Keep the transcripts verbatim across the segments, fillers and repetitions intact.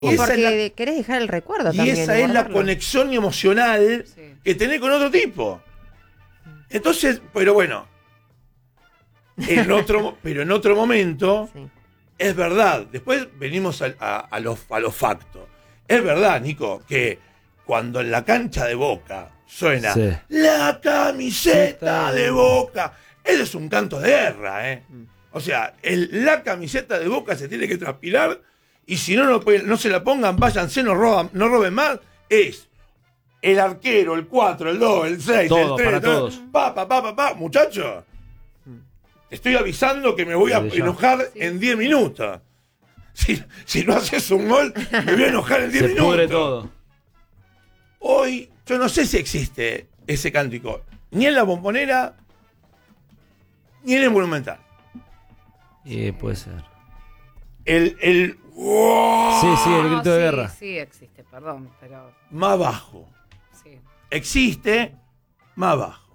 Y porque es la, querés dejar el recuerdo y también. Y esa es la conexión emocional sí. que tenés con otro tipo. Entonces, pero bueno, en otro, pero en otro momento, sí. es verdad. Después venimos a, a, a los a los factos. Es verdad, Nico, que cuando en la cancha de Boca suena sí. la camiseta de Boca, ese es un canto de guerra, ¿eh? O sea, el, la camiseta de Boca se tiene que transpirar. Y si no, no, no se la pongan, váyanse, no, roban, no roben más. Es el arquero, el cuatro, el dos, el seis, todo, el tres. Para todos. Pa, pa, pa, pa, pa. Muchachos, estoy avisando que me voy a enojar sí. en diez minutos. Si, si no haces un gol, me voy a enojar en diez minutos. Se pudre todo. Hoy, yo no sé si existe ese cántico, ni en la Bombonera, ni en el Monumental. Y puede ser. El, el Sí, sí, el grito no, de sí, guerra. Sí, existe, perdón, pero... Más bajo. Sí. Existe, más bajo.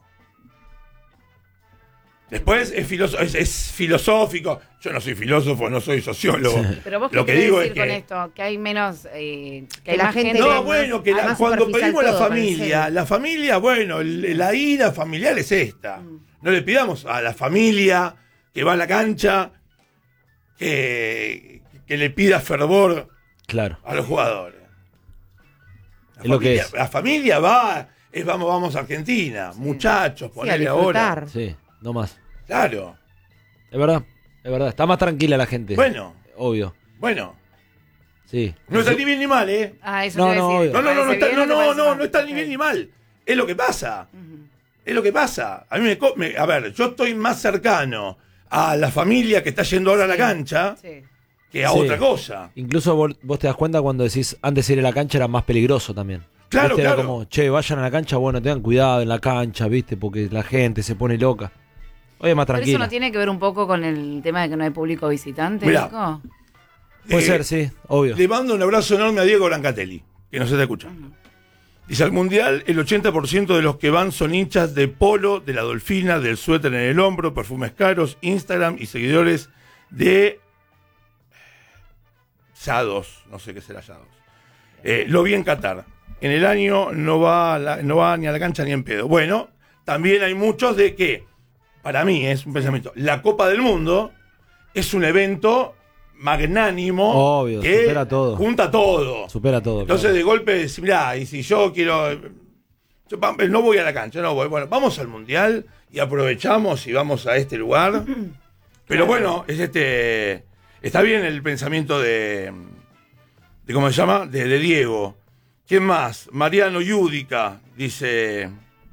Después es, filoso es, es filosófico. Yo no soy filósofo, no soy sociólogo. Pero vos qué Lo que querés digo decir es que, con esto, que hay menos... Eh, que, que hay la más gente... gente no, bueno, que la, cuando pedimos la familia, la familia, bueno, la ira familiar es esta. Mm. No le pidamos a la familia que va a la cancha que... que le pida fervor claro. a los jugadores. La, es lo familia, que es. La familia va, es vamos, vamos a Argentina, sí. muchachos, ponele sí, ahora. Sí, no más. Claro. Es verdad, es verdad. Está más tranquila la gente. Bueno. Obvio. Bueno. Sí. No está ni bien ni mal, ¿eh? Ah, eso no, te no, decir. no, no, no, no, está, no, no, no, no está okay. ni bien ni mal. Es lo que pasa. Uh-huh. Es lo que pasa. A mí me, me... A ver, yo estoy más cercano a la familia que está yendo ahora sí. a la cancha sí. que a sí. otra cosa. Incluso vos, vos te das cuenta cuando decís antes de ir a la cancha era más peligroso también. Claro, ¿Viste? claro. Era como, che, vayan a la cancha, bueno, tengan cuidado en la cancha, ¿viste? Porque la gente se pone loca. Hoy es más tranquilo. ¿Pero eso no tiene que ver un poco con el tema de que no hay público visitante, Mirá, Nico? Puede eh, ser, sí, obvio. Le mando un abrazo enorme a Diego Brancatelli, que nos está escuchando. Uh-huh. Dice, al Mundial, el ochenta por ciento de los que van son hinchas de polo, de la Dolfina, del suéter en el hombro, perfumes caros, Instagram y seguidores de Yados, no sé qué será Yados. Eh, lo vi en Qatar. En el año no va, a la, no va ni a la cancha ni en pedo. Bueno, también hay muchos de que, para mí es un pensamiento, la Copa del Mundo es un evento magnánimo. Obvio, que supera todo. Junta todo. Supera todo. Entonces claro. de golpe, mirá, y si yo quiero... Yo no voy a la cancha, no voy. Bueno, vamos al Mundial y aprovechamos y vamos a este lugar. Pero claro. bueno, es este... Está bien el pensamiento de... de ¿cómo se llama? De, de Diego. ¿Quién más? Mariano Yudica dice...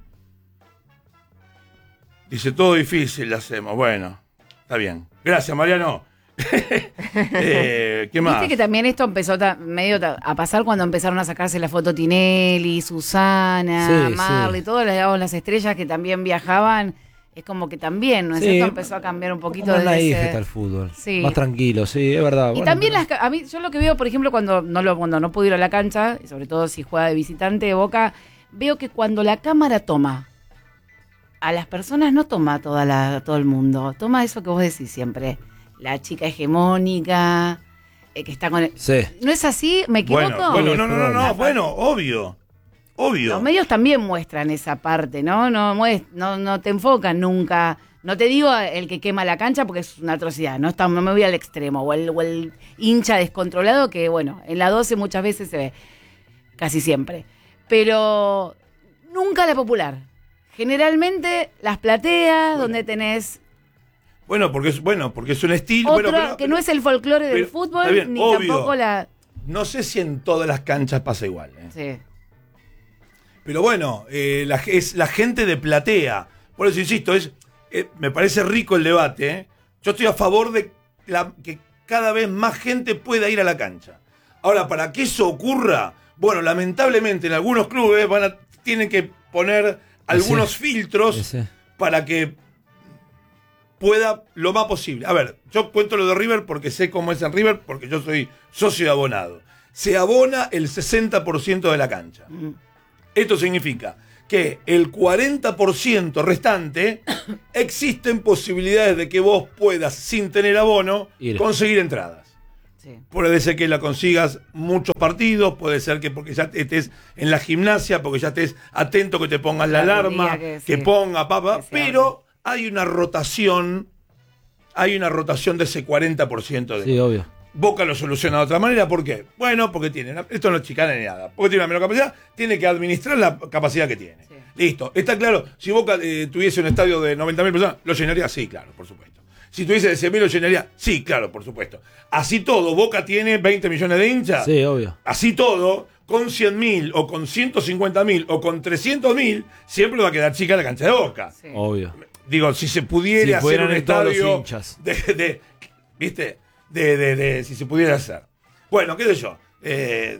Dice, todo difícil lo hacemos. Bueno, está bien. Gracias, Mariano. eh, ¿Qué más? Viste que también esto empezó ta- medio ta- a pasar cuando empezaron a sacarse la foto Tinelli, Susana, sí, Marley, sí. todas las, las estrellas que también viajaban. Es como que también, ¿no es sí, cierto? Empezó a cambiar un poquito más de naif ese... está el fútbol. Sí. Más tranquilo, sí, es verdad. Y bueno, también pero... las, a mí, yo lo que veo, por ejemplo, cuando no lo cuando no puedo ir a la cancha, y sobre todo si juega de visitante de Boca, veo que cuando la cámara toma a las personas, no toma toda la, todo el mundo, toma eso que vos decís siempre, la chica hegemónica, eh, que está con el... Sí. ¿No es así? ¿Me equivoco? Bueno, bueno no, no, no, no, bueno, obvio, obvio. Los medios también muestran esa parte, ¿no? No, muest- no, no te enfocan nunca... No te digo el que quema la cancha porque es una atrocidad, no, Está, no me voy al extremo, o el, o el hincha descontrolado que, bueno, en la doce muchas veces se ve, casi siempre. Pero nunca la popular. Generalmente las plateas, bueno. donde tenés... Bueno, porque es, bueno, porque es un estilo... Otro, bueno, pero, que no es el folclore pero, del fútbol, bien, ni obvio. tampoco la... No sé si en todas las canchas pasa igual. ¿eh? Sí. Pero bueno, eh, la, es la gente de platea. Por eso insisto, es... Eh, me parece rico el debate. ¿eh? Yo estoy a favor de la, que cada vez más gente pueda ir a la cancha. Ahora, para que eso ocurra, bueno, lamentablemente en algunos clubes van a, tienen que poner algunos Ese. filtros Ese. para que pueda lo más posible. A ver, yo cuento lo de River porque sé cómo es en River, porque yo soy socio de abonado. Se abona el sesenta por ciento de la cancha. Mm. Esto significa que el cuarenta por ciento restante existen posibilidades de que vos puedas, sin tener abono, Ir. conseguir entradas. Sí. Puede ser que la consigas muchos partidos, puede ser que porque ya estés en la gimnasia, porque ya estés atento, que te pongas la, la alarma, que, que sí. ponga papá, que pero hay una rotación, hay una rotación de ese cuarenta por ciento de... Sí, obvio. Boca lo soluciona de otra manera, ¿por qué? Bueno, porque tiene, esto no es chicana ni nada, porque tiene una menor capacidad, tiene que administrar la capacidad que tiene. Sí. Listo, está claro, si Boca eh, tuviese un estadio de noventa mil personas, ¿lo llenaría? Sí, claro, por supuesto. Si tuviese de cien mil, ¿lo llenaría? Sí, claro, por supuesto. Así todo, Boca tiene veinte millones de hinchas. Sí, obvio. Así todo, con cien mil, o con ciento cincuenta mil, o con trescientos mil, siempre va a quedar chica la cancha de Boca. Sí. Obvio. Digo, si se pudiera si hacer un estadio de, de, ¿viste? De, de, de, si se pudiera hacer. Bueno, qué sé yo. Eh,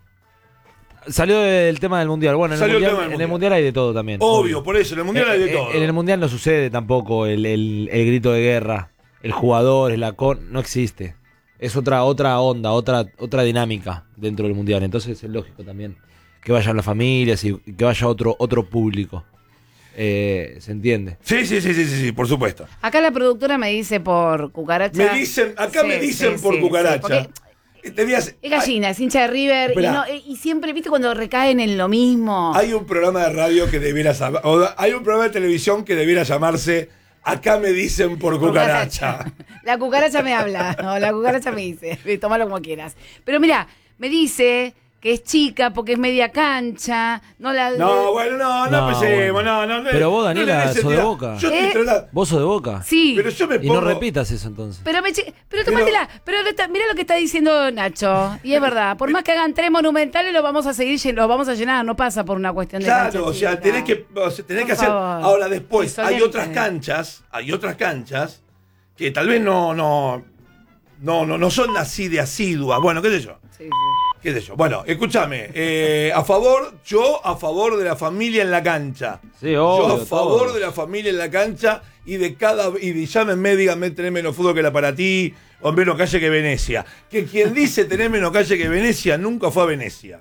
Salió el tema del Mundial. Bueno, en, el mundial, el, en mundial. el Mundial hay de todo también. Obvio, obvio. Por eso, en el Mundial eh, hay de todo. En el Mundial no sucede tampoco el, el, el grito de guerra. El jugador, el acon, no existe. Es otra otra onda, otra otra dinámica dentro del Mundial. Entonces es lógico también que vayan las familias y que vaya otro otro público. Eh, ¿Se entiende? Sí, sí, sí, sí, sí, sí, por supuesto. Acá la productora me dice por cucaracha. Me dicen, acá sí, me dicen sí, por sí, cucaracha. Sí, Tenías, es gallina, es hincha de River y, no, y siempre, viste, cuando recaen en lo mismo. Hay un programa de radio que debiera o hay un programa de televisión que debiera llamarse Acá me dicen por cucaracha. cucaracha. La cucaracha me habla, no, la cucaracha me dice, tómalo como quieras. Pero mira, me dice que es chica porque es media cancha. No, la, no bueno, no, no empecemos, no, no, no. Pero vos, Daniela, no sos de Boca. Yo ¿Eh? tratando... ¿Vos sos de Boca? Sí. Pero yo me pongo... Y no repitas eso entonces. Pero, me che... pero tomátela. Pero, pero mira lo que está diciendo Nacho. Y es verdad, por más que hagan tres monumentales, lo vamos a seguir, lo vamos a llenar. No pasa por una cuestión de claro, cancha o sea, chica. tenés que, o sea, tenés que hacer... Ahora, después, hay otras canchas, hay otras canchas que tal vez no, no, no, no, no son así de asiduas. Bueno, qué sé yo. Sí, sí. ¿Qué sé yo? Bueno, escúchame, eh, a favor, yo a favor de la familia en la cancha. Sí, obvio, yo a favor todo. de la familia en la cancha y de cada. Y de, llámenme, díganme, tenés menos fútbol que la para ti, o menos calle que Venecia. Que quien dice tener menos calle que Venecia nunca fue a Venecia.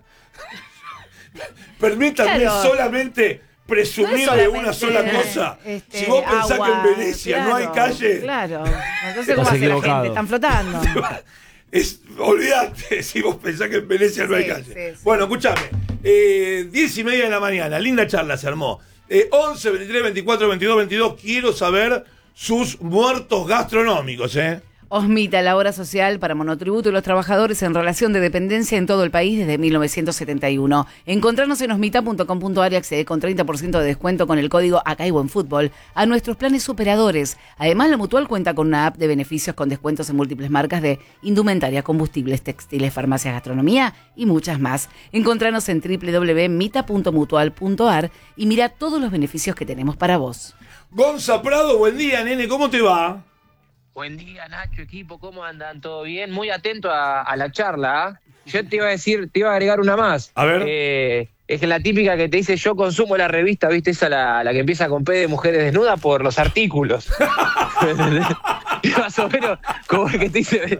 Permítanme claro. solamente presumir no de una sola cosa. Este, si vos pensás agua, que en Venecia claro, no hay calle. Claro. Entonces, ¿cómo hace la gente? Están flotando. Es, olvídate si vos pensás que en Venecia no sí, hay calle. Sí, sí. Bueno, escúchame. Eh, diez y media de la mañana, linda charla se armó. Eh, once, veintitrés, veinticuatro, veintidós, veintidós. Quiero saber sus muertos gastronómicos, ¿eh? Osmita, la obra social para monotributo y los trabajadores en relación de dependencia en todo el país desde mil novecientos setenta y uno. Encontrarnos en osmita punto com punto ar y accede con treinta por ciento de descuento con el código Acá y Buen Fútbol a nuestros planes superadores. Además, la Mutual cuenta con una app de beneficios con descuentos en múltiples marcas de indumentaria, combustibles, textiles, farmacias, gastronomía y muchas más. Encontrarnos en doble u doble u doble u punto mita punto mutual punto ar y mira todos los beneficios que tenemos para vos. Gonza Prado, buen día, nene, ¿cómo te va? Buen día, Nacho, equipo, ¿cómo andan? ¿Todo bien? Muy atento a, a la charla. ¿eh? Yo te iba a decir, te iba a agregar una más. A ver. Eh, es que la típica que te dice, yo consumo la revista, ¿viste? Esa la, la que empieza con P de mujeres desnudas por los artículos. Y más o menos, como el que te dice...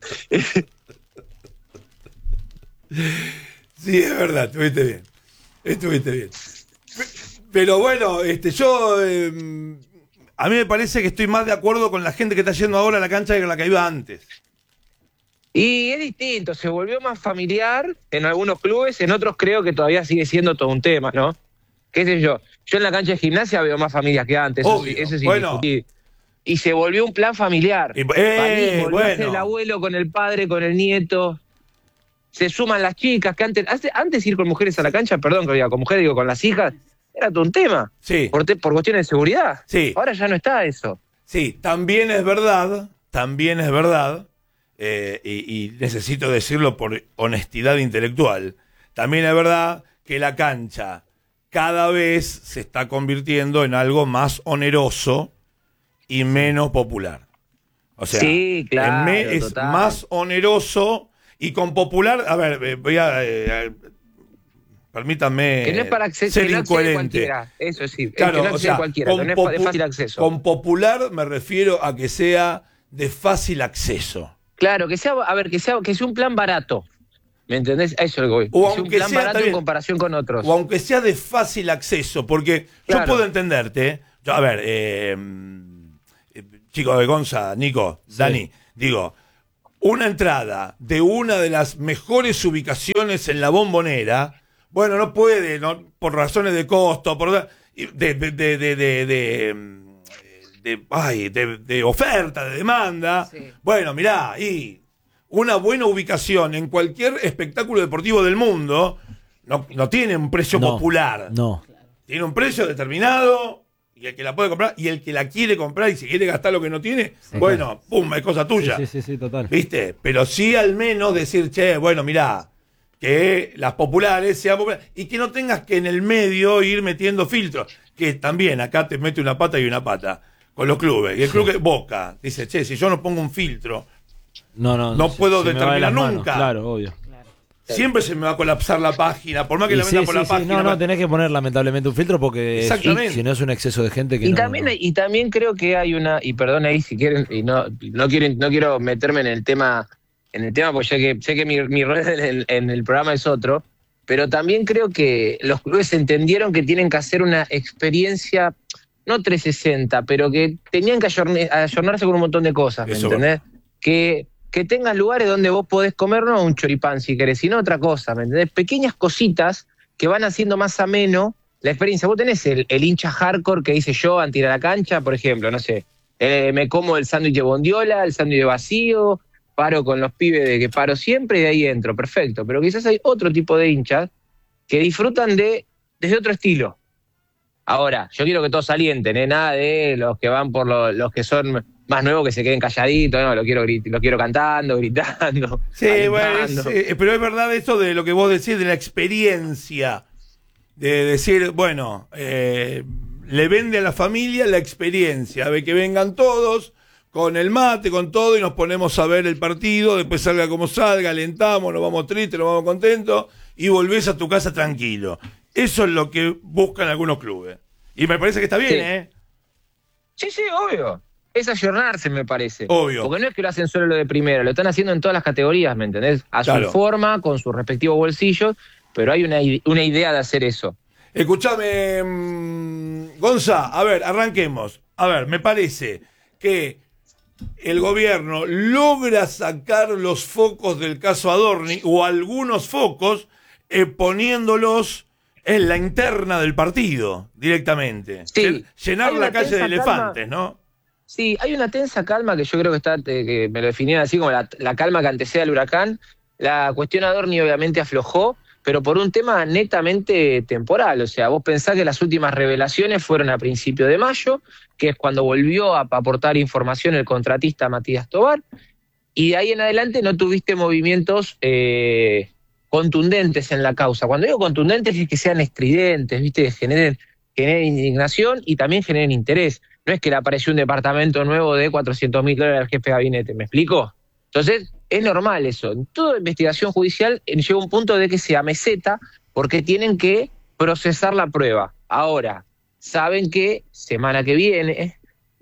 Sí, es verdad, estuviste bien. Estuviste bien. Pero bueno, este, yo... Eh, a mí me parece que estoy más de acuerdo con la gente que está yendo ahora a la cancha que con la que iba antes. Y es distinto, se volvió más familiar en algunos clubes, en otros creo que todavía sigue siendo todo un tema, ¿no? ¿Qué sé yo? Yo en la cancha de gimnasia veo más familias que antes, Obvio, eso, eso es bueno. indiscutible. Y se volvió un plan familiar. Y, eh, volvió bueno. a ser el abuelo con el padre, con el nieto. Se suman las chicas, que antes, antes ir con mujeres a la cancha, perdón que diga con mujeres, digo con las hijas, era todo un tema. Sí. Por, te, por cuestiones de seguridad. Sí. Ahora ya no está eso. Sí, también es verdad, también es verdad, eh, y, y necesito decirlo por honestidad intelectual, también es verdad que la cancha cada vez se está convirtiendo en algo más oneroso y menos popular. O sea, sí, claro, es, es más oneroso y con popular, a ver, voy a... Eh, Permítanme que no es para acce- ser que no incoherente. Cualquiera, eso sí, claro, que no o sea, cualquiera, con, no es popu- de fácil acceso. Con popular me refiero a que sea de fácil acceso. Claro, que sea, a ver, que sea, que sea un plan barato. ¿Me entendés? A eso es lo que voy. O que sea un aunque plan sea, barato también, en comparación con otros. O aunque sea de fácil acceso, porque claro. yo puedo entenderte. Yo, a ver, eh, chicos de Gonza, Nico, sí. Dani, digo, una entrada de una de las mejores ubicaciones en la Bombonera, bueno, no puede, no, por razones de costo, por de, de, de, de, de, de, de, ay, de, de oferta, de demanda. Sí. Bueno, mirá, y una buena ubicación en cualquier espectáculo deportivo del mundo no, no tiene un precio no, popular. No. Tiene un precio determinado y el que la puede comprar y el que la quiere comprar y si quiere gastar lo que no tiene, sí, bueno, claro. Pum, es cosa tuya. Sí, sí, sí, sí, total. ¿Viste? Pero sí al menos decir, che, bueno, mirá, que las populares sean populares y que no tengas que en el medio ir metiendo filtros, que también acá te mete una pata y una pata con los clubes. Y el club que Boca dice, che, si yo no pongo un filtro, no, no, no se, puedo se determinar nunca. Manos, claro, obvio. Siempre se me va a colapsar la página, por más que y la meta sí, por sí, la sí. página. No, no, tenés que poner lamentablemente un filtro porque exactamente. Es, si no es un exceso de gente que y no, también no. Y también creo que hay una, y perdón ahí si quieren, y no, no quiero, no quiero meterme en el tema, en el tema, porque sé que, sé que mi, mi rol en el, en el programa es otro, pero también creo que los clubes entendieron que tienen que hacer una experiencia, no trescientos sesenta, pero que tenían que ayorne, ayornarse con un montón de cosas, ¿me Eso entendés? Bueno. Que que tengas lugares donde vos podés comer, no un choripán si querés, sino otra cosa, ¿me entendés? Pequeñas cositas que van haciendo más ameno la experiencia. Vos tenés el, el hincha hardcore que dice yo antes de ir a la cancha, por ejemplo, no sé, eh, me como el sándwich de bondiola, el sándwich de vacío, paro con los pibes de que paro siempre y de ahí entro, perfecto. Pero quizás hay otro tipo de hinchas que disfrutan de desde otro estilo. Ahora, yo quiero que todos alienten, ¿eh? Nada de los que van por lo, los que son más nuevos que se queden calladitos, no, lo quiero lo quiero cantando, gritando. Sí, bueno, es, eh, pero es verdad esto de lo que vos decís de la experiencia, de decir, bueno, eh, le vende a la familia la experiencia, de que vengan todos con el mate, con todo, y nos ponemos a ver el partido, después salga como salga, alentamos, nos vamos tristes, nos vamos contentos, y volvés a tu casa tranquilo. Eso es lo que buscan algunos clubes. Y me parece que está bien, sí. ¿eh? Sí, sí, obvio. Es ayornarse, me parece. Obvio. Porque no es que lo hacen solo lo de primero, lo están haciendo en todas las categorías, ¿me entendés? A claro. su forma, con sus respectivos bolsillos, pero hay una, una idea de hacer eso. Escuchame, mmm, Gonza, a ver, arranquemos. A ver, me parece que el gobierno logra sacar los focos del caso Adorni, o algunos focos, eh, poniéndolos en la interna del partido, directamente. Sí. Llenar la calle de elefantes, calma. ¿No? Sí, hay una tensa calma que yo creo que está, que me lo definieron así como la, la calma que antecede al huracán. La cuestión Adorni obviamente aflojó, pero por un tema netamente temporal. O sea, vos pensás que las últimas revelaciones fueron a principios de mayo, que es cuando volvió a aportar información el contratista Matías Tobar, y de ahí en adelante no tuviste movimientos eh, contundentes en la causa. Cuando digo contundentes es que sean estridentes, ¿viste? Que generen, generen indignación y también generen interés. No es que le apareció un departamento nuevo de cuatrocientos mil dólares al jefe de gabinete, ¿me explico? Entonces, es normal eso. En toda investigación judicial llega un punto de que se ameseta porque tienen que procesar la prueba. Ahora, saben que semana que viene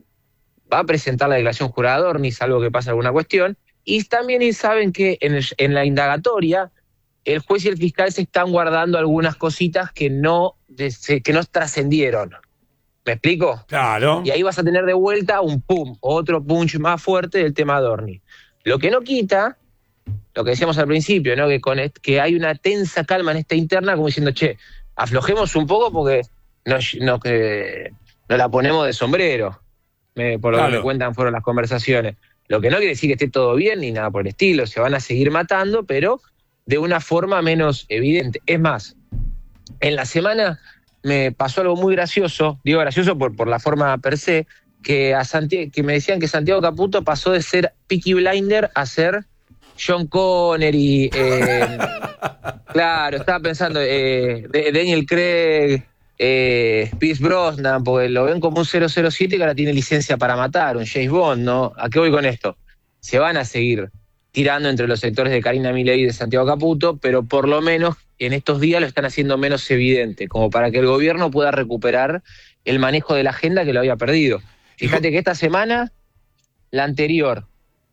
va a presentar la declaración jurada Adorni, salvo que pase alguna cuestión, y también saben que en, el, en la indagatoria el juez y el fiscal se están guardando algunas cositas que no, que no trascendieron. ¿Me explico? Claro. Y ahí vas a tener de vuelta un pum, otro punch más fuerte del tema Adorni. Lo que no quita, lo que decíamos al principio, ¿no? Que, con est- que hay una tensa calma en esta interna, como diciendo, che, aflojemos un poco porque nos, nos, que, nos la ponemos de sombrero. Me, por lo claro. que me cuentan fueron las conversaciones. Lo que no quiere decir que esté todo bien ni nada por el estilo, se van a seguir matando, pero de una forma menos evidente. Es más, en la semana me pasó algo muy gracioso, digo gracioso por, por la forma per se, que, a Santiago, que me decían que Santiago Caputo pasó de ser Peaky Blinder a ser John Connery. Eh, claro, estaba pensando, eh, Daniel Craig, eh, Pierce Brosnan, porque lo ven como un cero cero siete que ahora tiene licencia para matar, un James Bond, ¿no? ¿A qué voy con esto? Se van a seguir tirando entre los sectores de Karina Milei y de Santiago Caputo, pero por lo menos en estos días lo están haciendo menos evidente, como para que el gobierno pueda recuperar el manejo de la agenda que lo había perdido. Fíjate que esta semana, la anterior,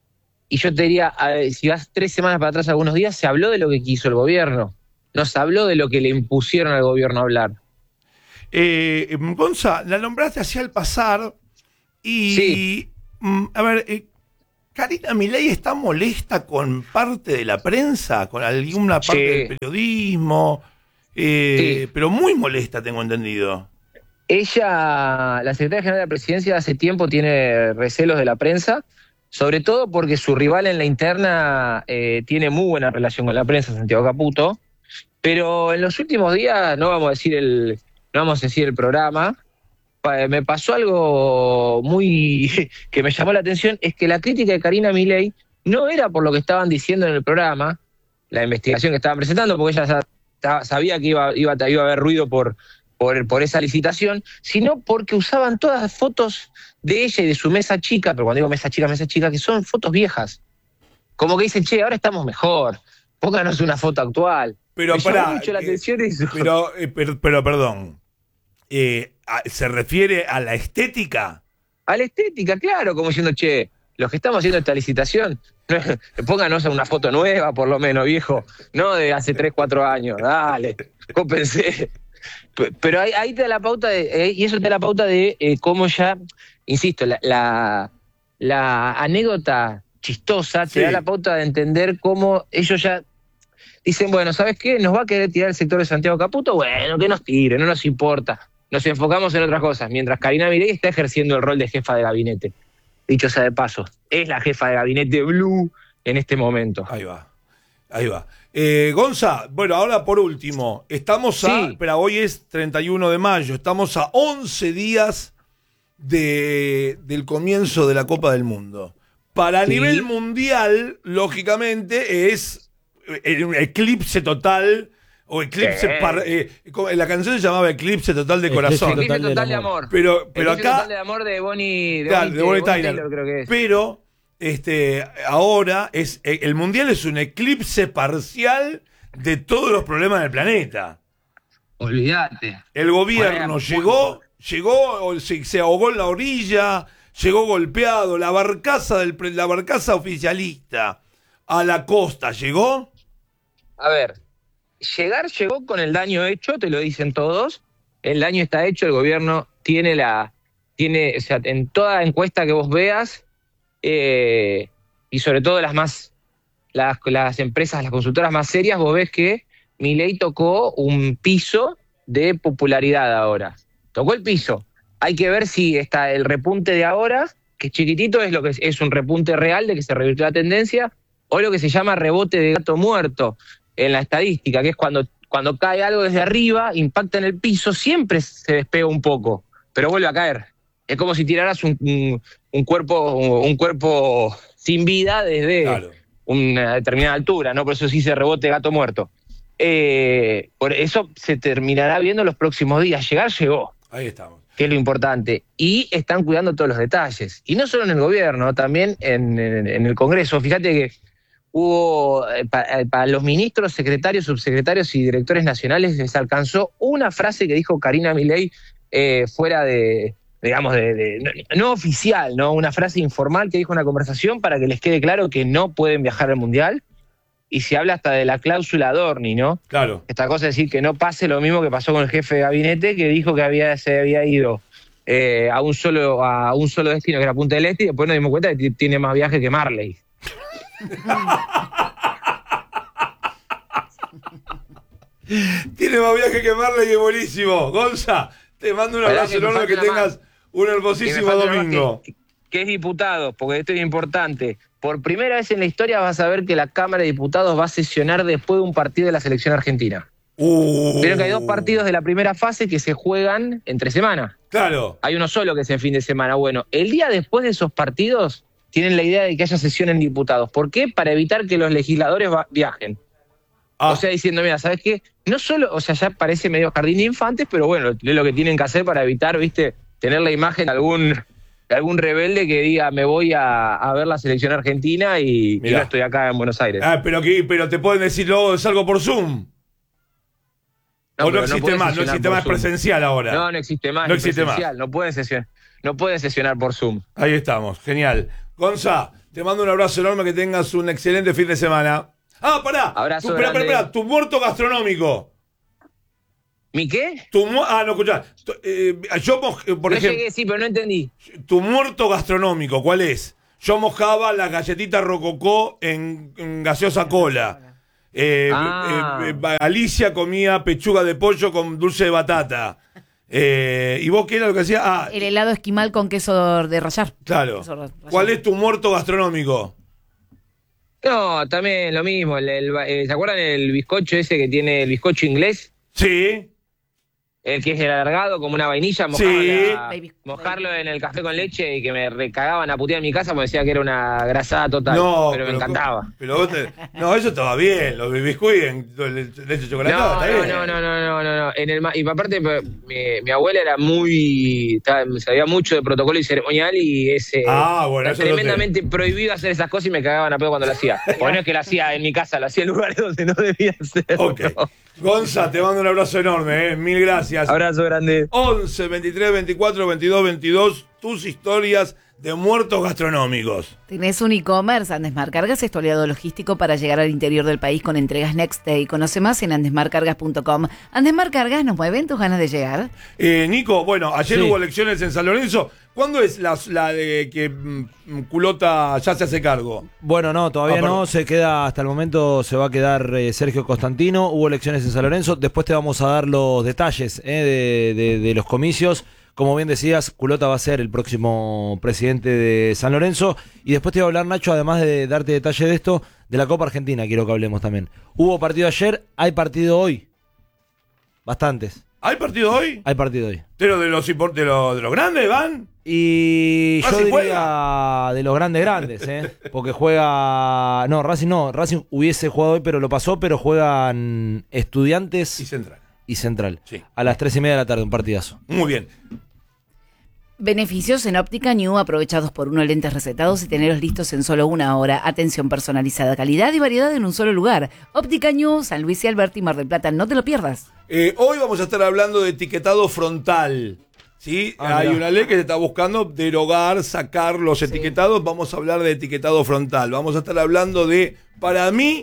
y yo te diría, si vas tres semanas para atrás algunos días, se habló de lo que quiso el gobierno, no se habló de lo que le impusieron al gobierno a hablar. Eh, Gonza, la nombraste hacia el pasar y, sí. a ver, eh, Karina Milei está molesta con parte de la prensa, con alguna parte Sí. del periodismo, eh, Sí. pero muy molesta, tengo entendido. Ella, la secretaria general de la presidencia, hace tiempo tiene recelos de la prensa, sobre todo porque su rival en la interna eh, tiene muy buena relación con la prensa, Santiago Caputo, pero en los últimos días, no vamos a decir el, no vamos a decir el programa, pa- me pasó algo muy que me llamó la atención, es que la crítica de Karina Milei no era por lo que estaban diciendo en el programa, la investigación que estaban presentando, porque ella sa- sa- sabía que iba, iba, iba a haber ruido por, por, por esa licitación, sino porque usaban todas fotos de ella y de su mesa chica, pero cuando digo mesa chica, mesa chica, que son fotos viejas. Como que dicen, che, ahora estamos mejor, pónganos una foto actual. Pero Me llamó pará, mucho la eh, atención eso. Pero, eh, pero, pero, perdón, eh, a- ¿se refiere a la estética? A la estética, claro, como diciendo, che, los que estamos haciendo esta licitación, pónganos una foto nueva, por lo menos, viejo, no de hace tres, cuatro años, dale, cópense. P- Pero ahí, ahí te da la pauta, de, eh, y eso te da la pauta de eh, cómo ya, insisto, la, la, la anécdota chistosa te Sí. da la pauta de entender cómo ellos ya dicen, bueno, ¿sabes qué? ¿Nos va a querer tirar el sector de Santiago Caputo? Bueno, que nos tire, no nos importa. Nos enfocamos en otras cosas, mientras Karina Milei está ejerciendo el rol de jefa de gabinete. Dicho sea de paso, es la jefa de gabinete Blue en este momento. Ahí va, ahí va. Eh, Gonza, bueno, ahora por último, estamos a, Sí. espera, hoy es treinta y uno de mayo, estamos a once días de, del comienzo de la Copa del Mundo. Para Sí. nivel mundial, lógicamente, es eh, un eclipse total, o eclipse, Sí. par- eh, como- la canción se llamaba Eclipse Total de Eclipse Corazón. Total Eclipse del total de amor. amor. Pero, pero Eclipse acá... total de amor de Bonnie, de Claro, Bonnie, de Bonnie Bonnie Tyler. Taylor, creo que es. Pero este, ahora es el mundial es un eclipse parcial de todos los problemas del planeta. Olvídate. El gobierno Bueno, llegó, llegó, o se, se ahogó en la orilla, llegó golpeado, la barcaza del pre- la barcaza oficialista a la costa llegó. A ver, llegar llegó con el daño hecho, te lo dicen todos. El daño está hecho, el gobierno tiene la, tiene, o sea, en toda encuesta que vos veas, eh, y sobre todo las más, las, las empresas, las consultoras más serias, vos ves que Milei tocó un piso de popularidad ahora. Tocó el piso. Hay que ver si está el repunte de ahora, que es chiquitito, es lo que es, es un repunte real de que se revirtió la tendencia, o lo que se llama rebote de gato muerto en la estadística, que es cuando, cuando cae algo desde arriba, impacta en el piso, siempre se despega un poco, pero vuelve a caer. Es como si tiraras un, un, un cuerpo, un cuerpo sin vida desde Claro. una determinada altura, ¿no? Por eso sí se rebote gato muerto. Eh, por eso se terminará viendo los próximos días. Llegar llegó, Ahí estamos. que es lo importante. Y están cuidando todos los detalles. Y no solo en el gobierno, también en, en, en el Congreso. Fíjate que hubo, eh, para, para los ministros, secretarios, subsecretarios y directores nacionales les alcanzó una frase que dijo Karina Milei eh, fuera de, digamos, de, de no, no oficial, ¿no? Una frase informal que dijo en una conversación para que les quede claro que no pueden viajar al Mundial. Y se habla hasta de la cláusula Dorni, ¿no? Claro. Esta cosa de decir que no pase lo mismo que pasó con el jefe de gabinete, que dijo que había, se había ido eh, a un solo a un solo destino, que era Punta del Este, y después nos dimos cuenta que t- tiene más viajes que Marley. Tiene más viaje que Marley, es buenísimo. Gonza, te mando un Esperá abrazo que me enorme, que falta una tengas un Que me hermosísimo falta nada más domingo. Que, que es diputado, porque esto es importante. Por primera vez en la historia vas a ver que la Cámara de Diputados va a sesionar después de un partido de la selección argentina. Uh, Vieron que hay dos partidos de la primera fase que se juegan entre semana. Claro. Hay uno solo que es en fin de semana. Bueno, el día después de esos partidos tienen la idea de que haya sesión en diputados. ¿Por qué? Para evitar que los legisladores va- viajen. Ah, O sea, diciendo, mira, ¿sabes qué? No solo, o sea, ya parece medio jardín de infantes, pero bueno, es lo que tienen que hacer para evitar, viste, tener la imagen de algún, de algún rebelde que diga, me voy a, a ver la selección argentina y, y Mirá. no estoy acá en Buenos Aires. ah, pero, que, pero te pueden decir luego salgo por Zoom. o no pero existe pueden más, no sesionar existe por más Zoom. presencial ahora. No, no existe más. No ni existe presencial. No pueden sesionar, no pueden sesionar por Zoom. Ahí estamos, genial. Gonza, te mando un abrazo enorme, que tengas un excelente fin de semana. Ah, pará. Abrazo tu, espera, espera, grande. espera, tu muerto gastronómico. ¿Mi qué? Tu, mu- ah, no, escuchá. Tu- eh, yo, eh, por no ejemplo, llegué, sí, pero no entendí. tu muerto gastronómico, ¿cuál es? yo mojaba las galletitas rococó en, en gaseosa cola. Eh, Ah. eh, eh, Alicia comía pechuga de pollo con dulce de batata. Eh, ¿Y vos qué era lo que hacía? Ah, El helado esquimal con queso de rallar. claro. Queso rallado. ¿Cuál es tu muerto gastronómico? No, también lo mismo. El, el- eh, ¿Se acuerdan el bizcocho ese que tiene el bizcocho inglés? Sí. El que es el alargado como una vainilla, Sí. mojarla- Baby- mojarlo en el café con leche y que me recagaban a putear en mi casa porque decía que era una grasada total. No, pero me encantaba. Pero vos te- no, eso estaba bien. Los biscuits en le- leche chocolatada. No, está no, bien. no, no, no, no, no, no. En el, ma- y aparte, pues, mi, mi abuela era muy. estaba- sabía mucho de protocolo y ceremonial y ese. Ah, bueno, era eso no te- tremendamente prohibido hacer esas cosas y me cagaban a pedo cuando lo hacía. Porque no es que lo hacía en mi casa, lo hacía en lugares donde no debía hacerlo. Ok. Gonza, te mando un abrazo enorme, ¿eh? Mil gracias. Abrazo grande. once, veintitrés, veinticuatro, veintidós, veintidós, tus historias de muertos gastronómicos. Tenés un e-commerce, Andesmar Cargas es tu aliado logístico para llegar al interior del país con entregas Next Day. Conoce más en andesmar cargas punto com. Andesmar Cargas, ¿nos mueven tus ganas de llegar? Eh, Nico, bueno, ayer Sí. hubo elecciones en San Lorenzo. ¿Cuándo es la, la de que mm, Culota ya se hace cargo? Bueno, no, todavía Ah, perdón. no, se queda, hasta el momento se va a quedar eh, Sergio Constantino, hubo elecciones en San Lorenzo, después te vamos a dar los detalles eh, de, de- de los comicios, como bien decías, Culota va a ser el próximo presidente de San Lorenzo, y después te voy a hablar, Nacho, además de darte detalles de esto, de la Copa Argentina, quiero que hablemos también. Hubo partido ayer, hay partido hoy, bastantes, ¿Hay partido hoy? hay partido hoy. ¿Pero de los, import- de los, de los grandes van? Y yo ¿Racing diría juega? de los grandes grandes, ¿eh? Porque juega... No, Racing no, Racing hubiese jugado hoy, pero lo pasó, pero juegan Estudiantes Y Central. y Central. Sí. A las tres y media de la tarde, un partidazo. Muy bien. Beneficios en Óptica New, aprovechados por uno lentes recetados y tenerlos listos en solo una hora. Atención personalizada, calidad y variedad en un solo lugar. Óptica New, San Luis y Alberti, Mar del Plata, no te lo pierdas. Eh, hoy vamos a estar hablando de etiquetado frontal. ¿Sí? Ah, Hay mirá. una ley que se está buscando derogar, sacar los etiquetados. Vamos a hablar de etiquetado frontal. Vamos a estar hablando de, para mí,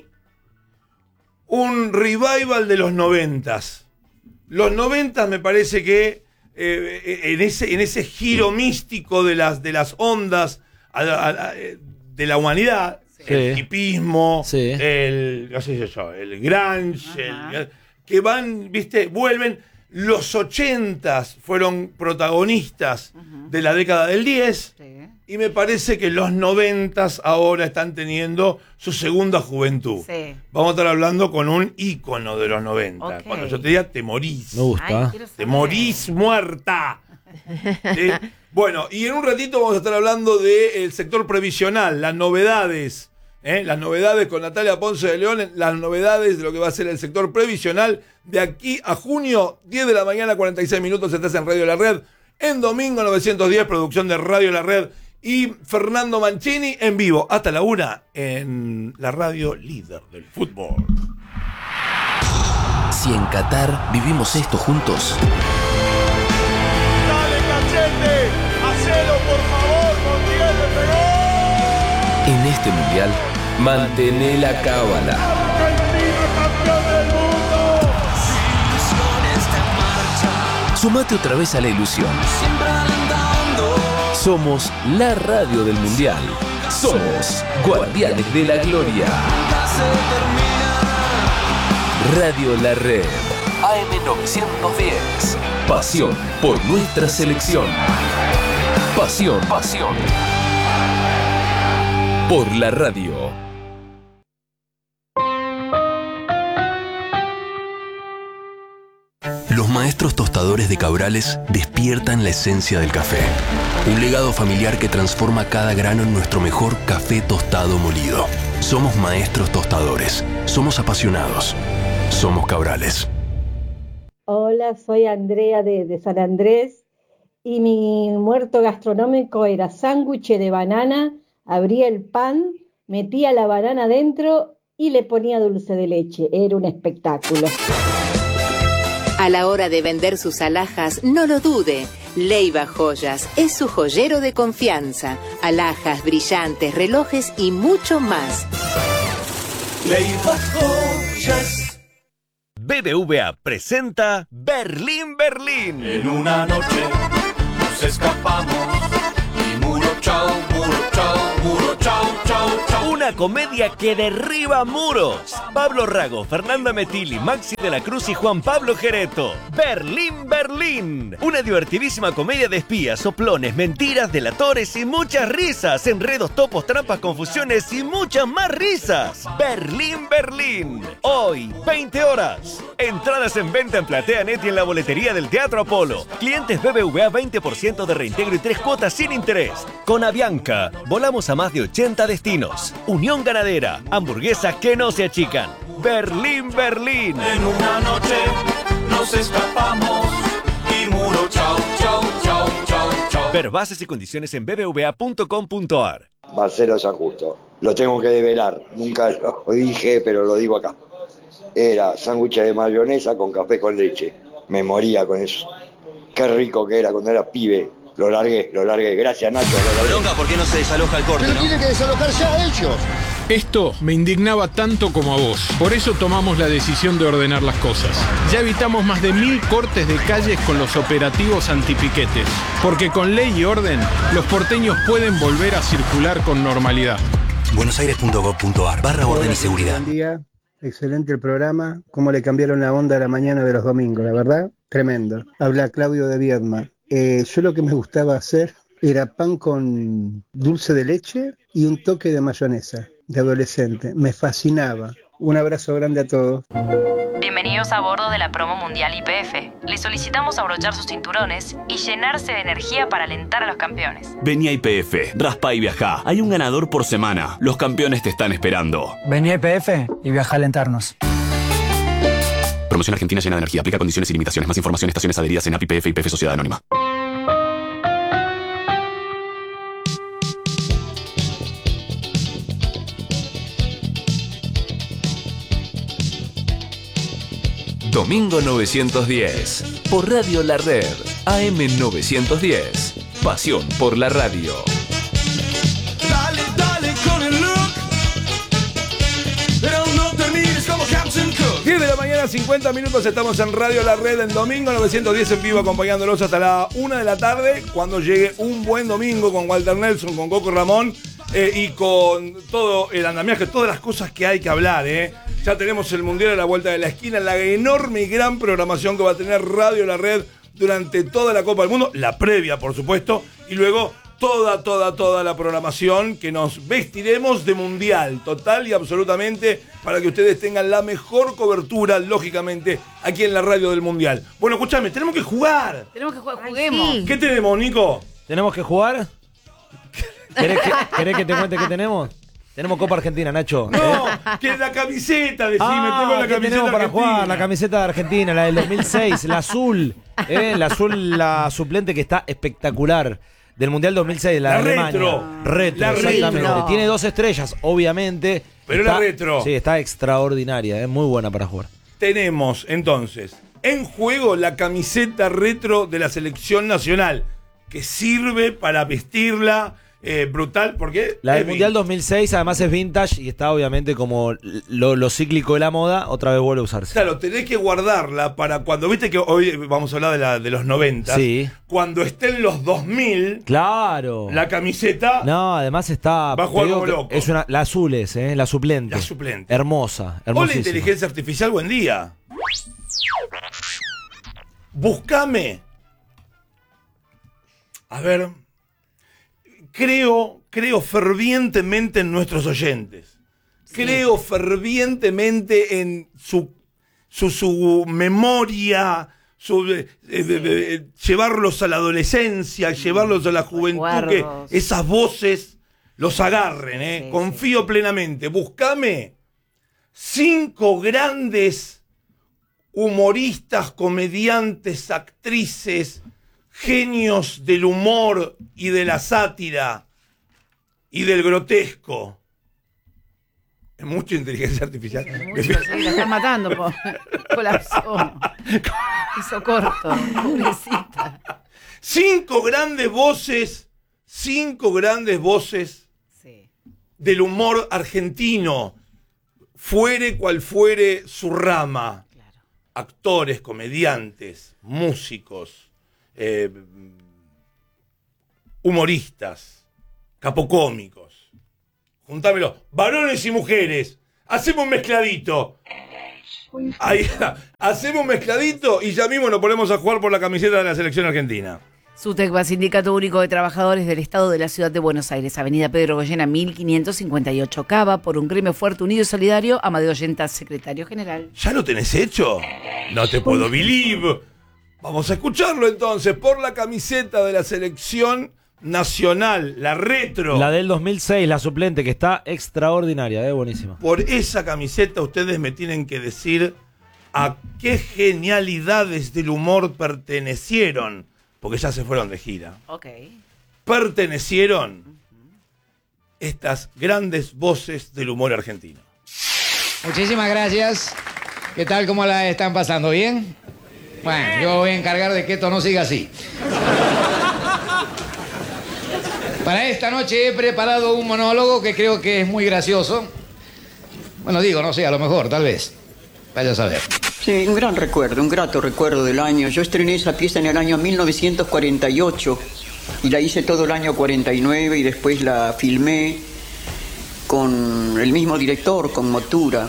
un revival de los noventas. Los noventas me parece que eh, en, ese, en ese giro místico de las, de las ondas a la- a la- eh, de la humanidad, Sí. el hipismo, Sí. el, no sé yo, el grunge, Ajá. el- que van, viste, vuelven. Los ochentas fueron protagonistas de la década del diez. Y me parece que los noventas ahora están teniendo su segunda juventud. Sí. Vamos a estar hablando con un ícono de los noventa. Ok. Cuando yo te diga, te morís. Me gusta. Ay, quiero Te saber. morís muerta. ¿Sí? Bueno, y en un ratito vamos a estar hablando del sector previsional, las novedades. ¿eh? Las novedades con Natalia Ponce de León, las novedades de lo que va a ser el sector previsional de aquí a junio, diez de la mañana, cuarenta y seis minutos, estás en Radio La Red. En domingo novecientos diez, producción de Radio La Red. Y Fernando Mancini en vivo hasta la una en la radio líder del fútbol. Si en Qatar vivimos esto juntos, Dale, Cachete, hacelo por favor, Montiel le pegó. en este mundial, mantené la cábala. Argentina campeón del mundo. Sumate otra vez a la ilusión. Somos la radio del mundial. Somos Guardianes de la Gloria. Radio La Red. A M novecientos diez. Pasión por nuestra selección. Pasión, pasión. Por la radio. Los maestros tostadores de Cabrales despiertan la esencia del café. Un legado familiar que transforma cada grano en nuestro mejor café tostado molido. Somos maestros tostadores. Somos apasionados. Somos Cabrales. Hola, soy Andrea de, de San Andrés y mi muerto gastronómico era sándwich de banana, abría el pan, metía la banana dentro y le ponía dulce de leche. Era un espectáculo. A la hora de vender sus alhajas, no lo dude. Leiva Joyas es su joyero de confianza. Alhajas, brillantes, relojes y mucho más. Leiva Joyas. B B V A presenta Berlín, Berlín. En una noche nos escapamos y muro chao, muro chao, muro Una comedia que derriba muros. Pablo Rago, Fernanda Metilli, Maxi de la Cruz y Juan Pablo Gereto. Berlín, Berlín. Una divertidísima comedia de espías, soplones, mentiras, delatores y muchas risas. Enredos, topos, trampas, confusiones y muchas más risas. Berlín, Berlín. Hoy, veinte horas. Entradas en venta en PlateaNet y en la boletería del Teatro Apolo. Clientes B B V A veinte por ciento de reintegro y tres cuotas sin interés. Con Avianca, volamos a más de ochenta destinos. Unión Ganadera, hamburguesas que no se achican. Berlín, Berlín. En una noche nos escapamos y muro chau, chau, chau, chau, chau. Ver bases y condiciones en b b v a punto com punto a r. Marcelo San Justo. Lo tengo que develar. Nunca lo dije, pero lo digo acá. Era sándwich de mayonesa con café con leche. Me moría con eso. Qué rico que era cuando era pibe. Lo largué, lo largué. Gracias, Nacho. Bronca, ¿por qué no se desaloja el corte? Pero ¿no? tiene que desalojar ya ellos. Esto me indignaba tanto como a vos. Por eso tomamos la decisión de ordenar las cosas. Ya evitamos más de mil cortes de calles con los operativos antipiquetes. Porque con ley y orden, los porteños pueden volver a circular con normalidad. buenosaires punto gov punto a r barra orden y seguridad. Buen día, excelente el programa. Cómo le cambiaron la onda a la mañana de los domingos, la verdad, tremendo. Habla Claudio de Viedma. Eh, yo lo que me gustaba hacer era pan con dulce de leche y un toque de mayonesa de adolescente. Me fascinaba. Un abrazo grande a todos. Bienvenidos a bordo de la promo mundial Y P F. Les solicitamos abrochar sus cinturones y llenarse de energía para alentar a los campeones. Vení a Y P F, raspa y viajá. Hay un ganador por semana. Los campeones te están esperando. Vení a Y P F y viajá a alentarnos. Promoción Argentina llena de energía. Aplica condiciones y limitaciones. Más información, estaciones adheridas en A P I P F y P F Sociedad Anónima. Domingo novecientos diez, por Radio La Red, A M novecientos diez. Pasión por la radio. Dale, dale con el look, pero no te mires como Captain Cook. diez de la mañana, cincuenta minutos, estamos en Radio La Red en Domingo novecientos diez en vivo, acompañándolos hasta la una de la tarde, cuando llegue un buen domingo con Walter Nelson, con Coco Ramón eh, y con todo el andamiaje, todas las cosas que hay que hablar, ¿eh? Ya tenemos el Mundial a la vuelta de la esquina, la enorme y gran programación que va a tener Radio La Red durante toda la Copa del Mundo, la previa, por supuesto, y luego toda, toda, toda la programación que nos vestiremos de Mundial, total y absolutamente, para que ustedes tengan la mejor cobertura, lógicamente, aquí en la radio del Mundial. Bueno, escúchame, tenemos que jugar. Tenemos que jugar, juguemos. ¿Qué tenemos, Nico? ¿Tenemos que jugar? ¿Querés que, ¿querés que te cuente qué tenemos? Tenemos Copa Argentina, Nacho. No, que la camiseta, decime, ah, tengo la ¿qué camiseta tenemos para argentina? jugar? La camiseta de Argentina, la del dos mil seis, la azul. Eh, la azul, la suplente que está espectacular. Del Mundial dos mil seis, la, La de Alemania. retro. Retro, La exactamente. retro. Tiene dos estrellas, obviamente. Pero está, la retro. Sí, está extraordinaria, es muy buena para jugar. Tenemos, entonces, en juego la camiseta retro de la selección nacional, que sirve para vestirla. Eh, brutal, porque La del Mundial dos mil seis además es vintage y está obviamente como lo, lo cíclico de la moda, otra vez vuelve a usarse. Claro, tenés que guardarla para cuando, viste que hoy vamos a hablar de, la, de los noventa, sí. Cuando estén los dos mil, claro, la camiseta no, además está, va a jugar digo como que loco. Es una, la azul es, ¿eh? La suplente. La suplente. Hermosa, Hola, hermosísima. inteligencia artificial, buen día. Búscame. A ver. Creo, creo fervientemente en nuestros oyentes. Sí. Creo fervientemente en su, su, su memoria, su, eh, sí. eh, eh, llevarlos a la adolescencia, sí. llevarlos a la juventud, Guardos. que esas voces los agarren. Eh. Sí, Confío sí. plenamente. Búscame cinco grandes humoristas, comediantes, actrices, genios del humor y de la sátira y del grotesco. Es mucha inteligencia artificial. Es mucho, sí, la están matando, po. Colapsó. Hizo corto, pobrecita. Cinco grandes voces, cinco grandes voces sí. del humor argentino, fuere cual fuere su rama. Claro. Actores, comediantes, músicos, Eh, humoristas, capocómicos. juntámelo. Varones y mujeres. Hacemos un mezcladito. Ahí está. Hacemos un mezcladito y ya mismo nos ponemos a jugar por la camiseta de la selección argentina. SUTECBA, Sindicato Único de Trabajadores del Estado de la Ciudad de Buenos Aires, Avenida Pedro Goyena, mil quinientos cincuenta y ocho, Cava, por un gremio fuerte, unido y solidario. Amadeo Ollenta, secretario general. ¿Ya lo tenés hecho? No te puedo believe. Vamos a escucharlo entonces por la camiseta de la selección nacional, la retro. La del dos mil seis, la suplente, que está extraordinaria, eh, buenísima. Por esa camiseta ustedes me tienen que decir a qué genialidades del humor pertenecieron, porque ya se fueron de gira. Ok. Pertenecieron estas grandes voces del humor argentino. Muchísimas gracias. ¿Qué tal? ¿Cómo la están pasando? ¿Bien? Bueno, yo voy a encargar de que esto no siga así. Para esta noche he preparado un monólogo que creo que es muy gracioso. Bueno, digo, no sé, a lo mejor, tal vez. Vaya a saber. Sí, un gran recuerdo, un grato recuerdo del año. Yo estrené esa pieza en el año mil novecientos cuarenta y ocho y la hice todo el año cuarenta y nueve y después la filmé con el mismo director, con Motura.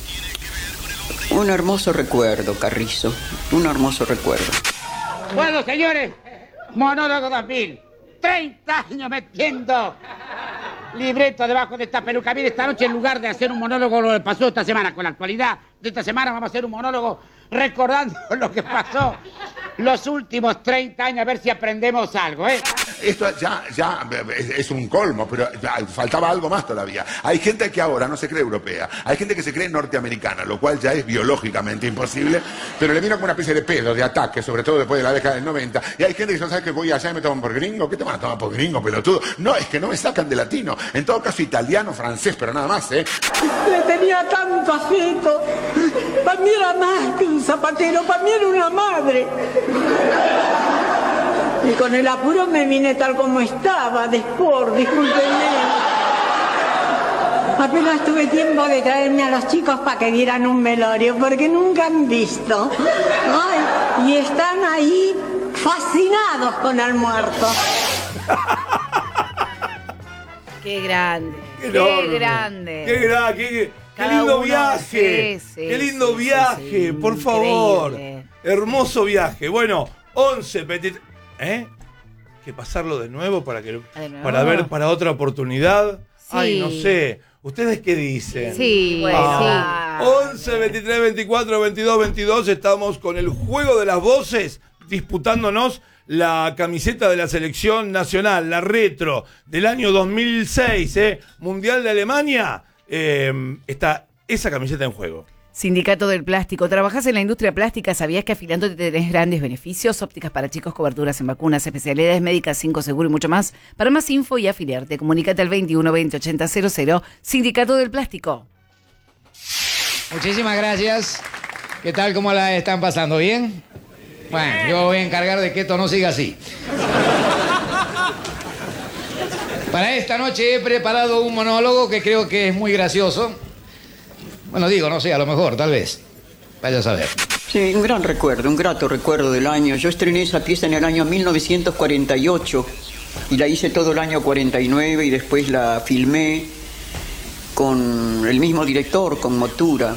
Un hermoso recuerdo, Carrizo, un hermoso recuerdo. Bueno, señores, monólogo dos mil. treinta años metiendo libreto debajo de esta peluca. Mire, esta noche en lugar de hacer un monólogo lo que pasó esta semana con la actualidad de esta semana, vamos a hacer un monólogo recordando lo que pasó los últimos treinta años, a ver si aprendemos algo, ¿eh? Esto ya, ya es, es un colmo, pero faltaba algo más todavía. Hay gente que ahora no se cree europea, hay gente que se cree norteamericana, lo cual ya es biológicamente imposible, pero le vino como una especie de pedo, de ataque, sobre todo después de la década del noventa, y hay gente que no sabe que voy allá y me toman por gringo. ¿Qué te van a tomar por gringo, pelotudo? No, es que no me sacan de latino, en todo caso italiano, francés, pero nada más, ¿eh? Le tenía tanto afecto. Para mí era más que un zapatero, para mí era una madre. Y con el apuro me vine tal como estaba, de sport, discúlpenme. Apenas tuve tiempo de traerme a los chicos para que dieran un velorio, porque nunca han visto. Ay, y están ahí fascinados con el muerto. Qué grande, Qué, qué enorme. grande. Qué grande, qué, qué Cada lindo uno, viaje. sí, sí, qué lindo sí, viaje, sí, sí, por favor. increíble. Hermoso viaje. Bueno, once, veintitrés. ¿Eh? Que pasarlo de nuevo para que ¿De nuevo? para ver para otra oportunidad. Sí. Ay, no sé. ¿Ustedes qué dicen? Sí, bueno, Ah, once, veintitrés, veinticuatro, veintidós, veintidós. Estamos con el juego de las voces disputándonos la camiseta de la selección nacional, la retro del año dos mil seis, ¿eh? Mundial de Alemania. Eh, está esa camiseta en juego. Sindicato del Plástico. ¿Trabajás en la industria plástica? ¿Sabías que afiliándote tenés grandes beneficios? Ópticas para chicos, coberturas en vacunas, especialidades médicas, cinco seguro y mucho más. Para más info y afiliarte, comunícate al veintiuno veinte ochenta cero cero. Sindicato del Plástico. Muchísimas gracias. ¿Qué tal? ¿Cómo la están pasando? ¿Bien? Bueno, yo voy a encargar de que esto no siga así. Para esta noche he preparado un monólogo que creo que es muy gracioso. Bueno, digo, no sé, a lo mejor, tal vez. Vaya a saber. Sí, un gran recuerdo, un grato recuerdo del año. Yo estrené esa pieza en el año mil novecientos cuarenta y ocho y la hice todo el año cuarenta y nueve y después la filmé con el mismo director, con Motura.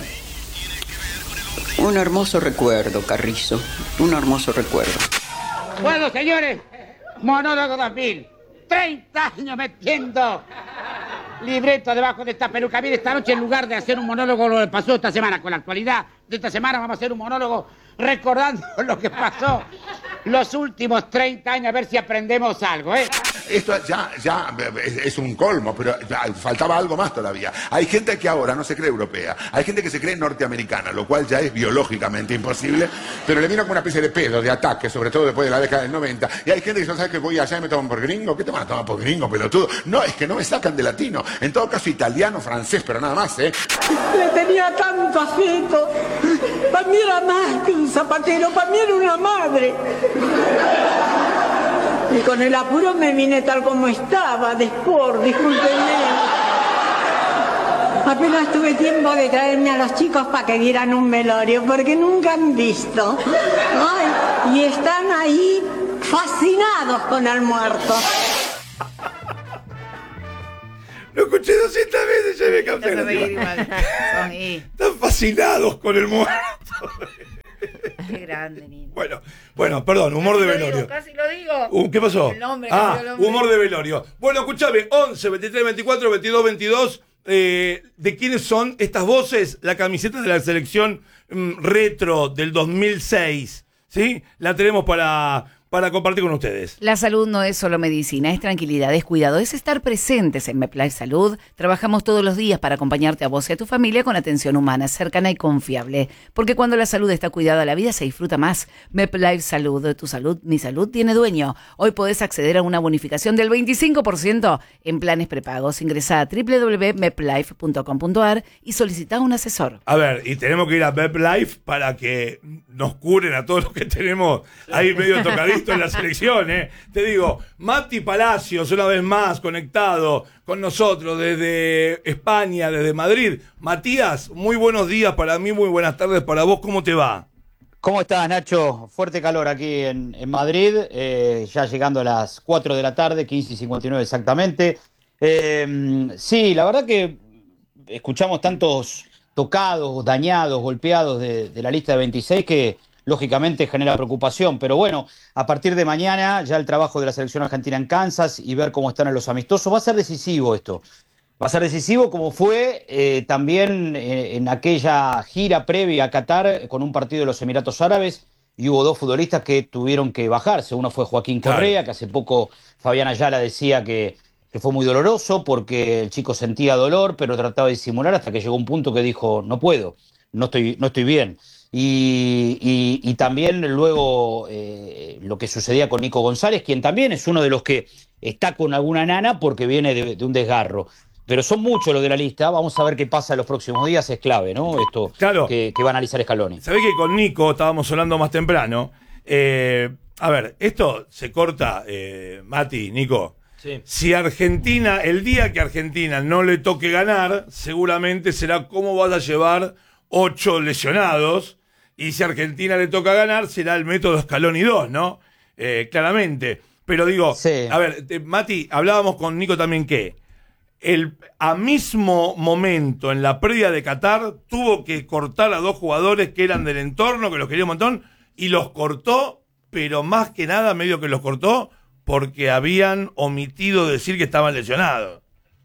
Un hermoso recuerdo, Carrizo, un hermoso recuerdo. Bueno, señores, monólogo dos mil. treinta años metiendo libreto debajo de esta peluca. Mire, esta noche en lugar de hacer un monólogo lo que pasó esta semana con la actualidad de esta semana, vamos a hacer un monólogo recordando lo que pasó los últimos treinta años, a ver si aprendemos algo, ¿eh? Esto ya, ya es, es un colmo, pero faltaba algo más todavía. Hay gente que ahora no se cree europea, hay gente que se cree norteamericana, lo cual ya es biológicamente imposible, pero le vino como una especie de pedo, de ataque, sobre todo después de la década del noventa, y hay gente que no sabe que voy allá y me toman por gringo. ¿Qué te van a tomar por gringo, pelotudo? No, es que no me sacan de latino, en todo caso italiano, francés, pero nada más, ¿eh? Le tenía tanto afecto. Para mí era más que un zapatero, para mí era una madre. Y con el apuro me vine tal como estaba, de sport, discúlpenme. Apenas tuve tiempo de traerme a los chicos para que dieran un velorio, porque nunca han visto. Ay, y están ahí fascinados con el muerto. Lo escuché doscientas veces, ya me cansé. Vas a reír igual. Son y- Están fascinados con el muerto. Qué grande, Nino. Bueno, bueno, perdón, humor de Casi lo velorio. digo, casi lo digo. Uh, ¿Qué pasó? El nombre, ah, casi el nombre. humor de velorio. Bueno, escúchame, once, veintitrés, veinticuatro, veintidós, veintidós. Eh, ¿De quiénes son estas voces? La camiseta de la selección mm, retro del dos mil seis. ¿Sí? La tenemos para, para compartir con ustedes. La salud no es solo medicina, es tranquilidad, es cuidado, es estar presentes en MedLife Salud. Trabajamos todos los días para acompañarte a vos y a tu familia con atención humana, cercana y confiable. Porque cuando la salud está cuidada, la vida se disfruta más. MedLife Salud, tu salud, mi salud, tiene dueño. Hoy podés acceder a una bonificación del veinticinco por ciento en planes prepagos. Ingresá a doble u doble u doble u punto meplife punto com punto a r y solicitá un asesor. A ver, y tenemos que ir a MedLife para que nos curen a todos los que tenemos ahí medio tocadito en la selección, ¿eh? Te digo, Mati Palacios, una vez más, conectado con nosotros desde España, desde Madrid. Matías, muy buenos días para mí, muy buenas tardes para vos, ¿cómo te va? ¿Cómo estás, Nacho? Fuerte calor aquí en, en Madrid, eh, ya llegando a las cuatro de la tarde, quince y cincuenta y nueve exactamente. Eh, sí, la verdad que escuchamos tantos tocados, dañados, golpeados de, de la lista de veintiséis que lógicamente genera preocupación, pero bueno, a partir de mañana ya el trabajo de la selección argentina en Kansas y ver cómo están en los amistosos va a ser decisivo esto. Va a ser decisivo como fue eh, también eh, en aquella gira previa a Qatar con un partido de los Emiratos Árabes y hubo dos futbolistas que tuvieron que bajarse. Uno fue Joaquín Correa, claro, que hace poco Fabián Ayala decía que, que fue muy doloroso porque el chico sentía dolor, pero trataba de disimular hasta que llegó un punto que dijo, no puedo, no estoy, no estoy bien. Y, y, y también luego eh, lo que sucedía con Nico González, quien también es uno de los que está con alguna nana porque viene de, de un desgarro. Pero son muchos los de la lista, vamos a ver qué pasa en los próximos días, es clave, ¿no? Esto claro. que, que va a analizar Scaloni. Sabés que con Nico estábamos hablando más temprano. Eh, a ver, esto se corta, eh, Mati, Nico. Sí. Si Argentina, el día que Argentina no le toque ganar, seguramente será cómo vas a llevar ocho lesionados. Y si a Argentina le toca ganar, será el método Scaloni dos, ¿no? Eh, claramente. Pero digo, sí. a ver, te, Mati, hablábamos con Nico también que el, a mismo momento, en la previa de Qatar, tuvo que cortar a dos jugadores que eran del entorno, que los quería un montón, y los cortó, pero más que nada medio que los cortó porque habían omitido decir que estaban lesionados.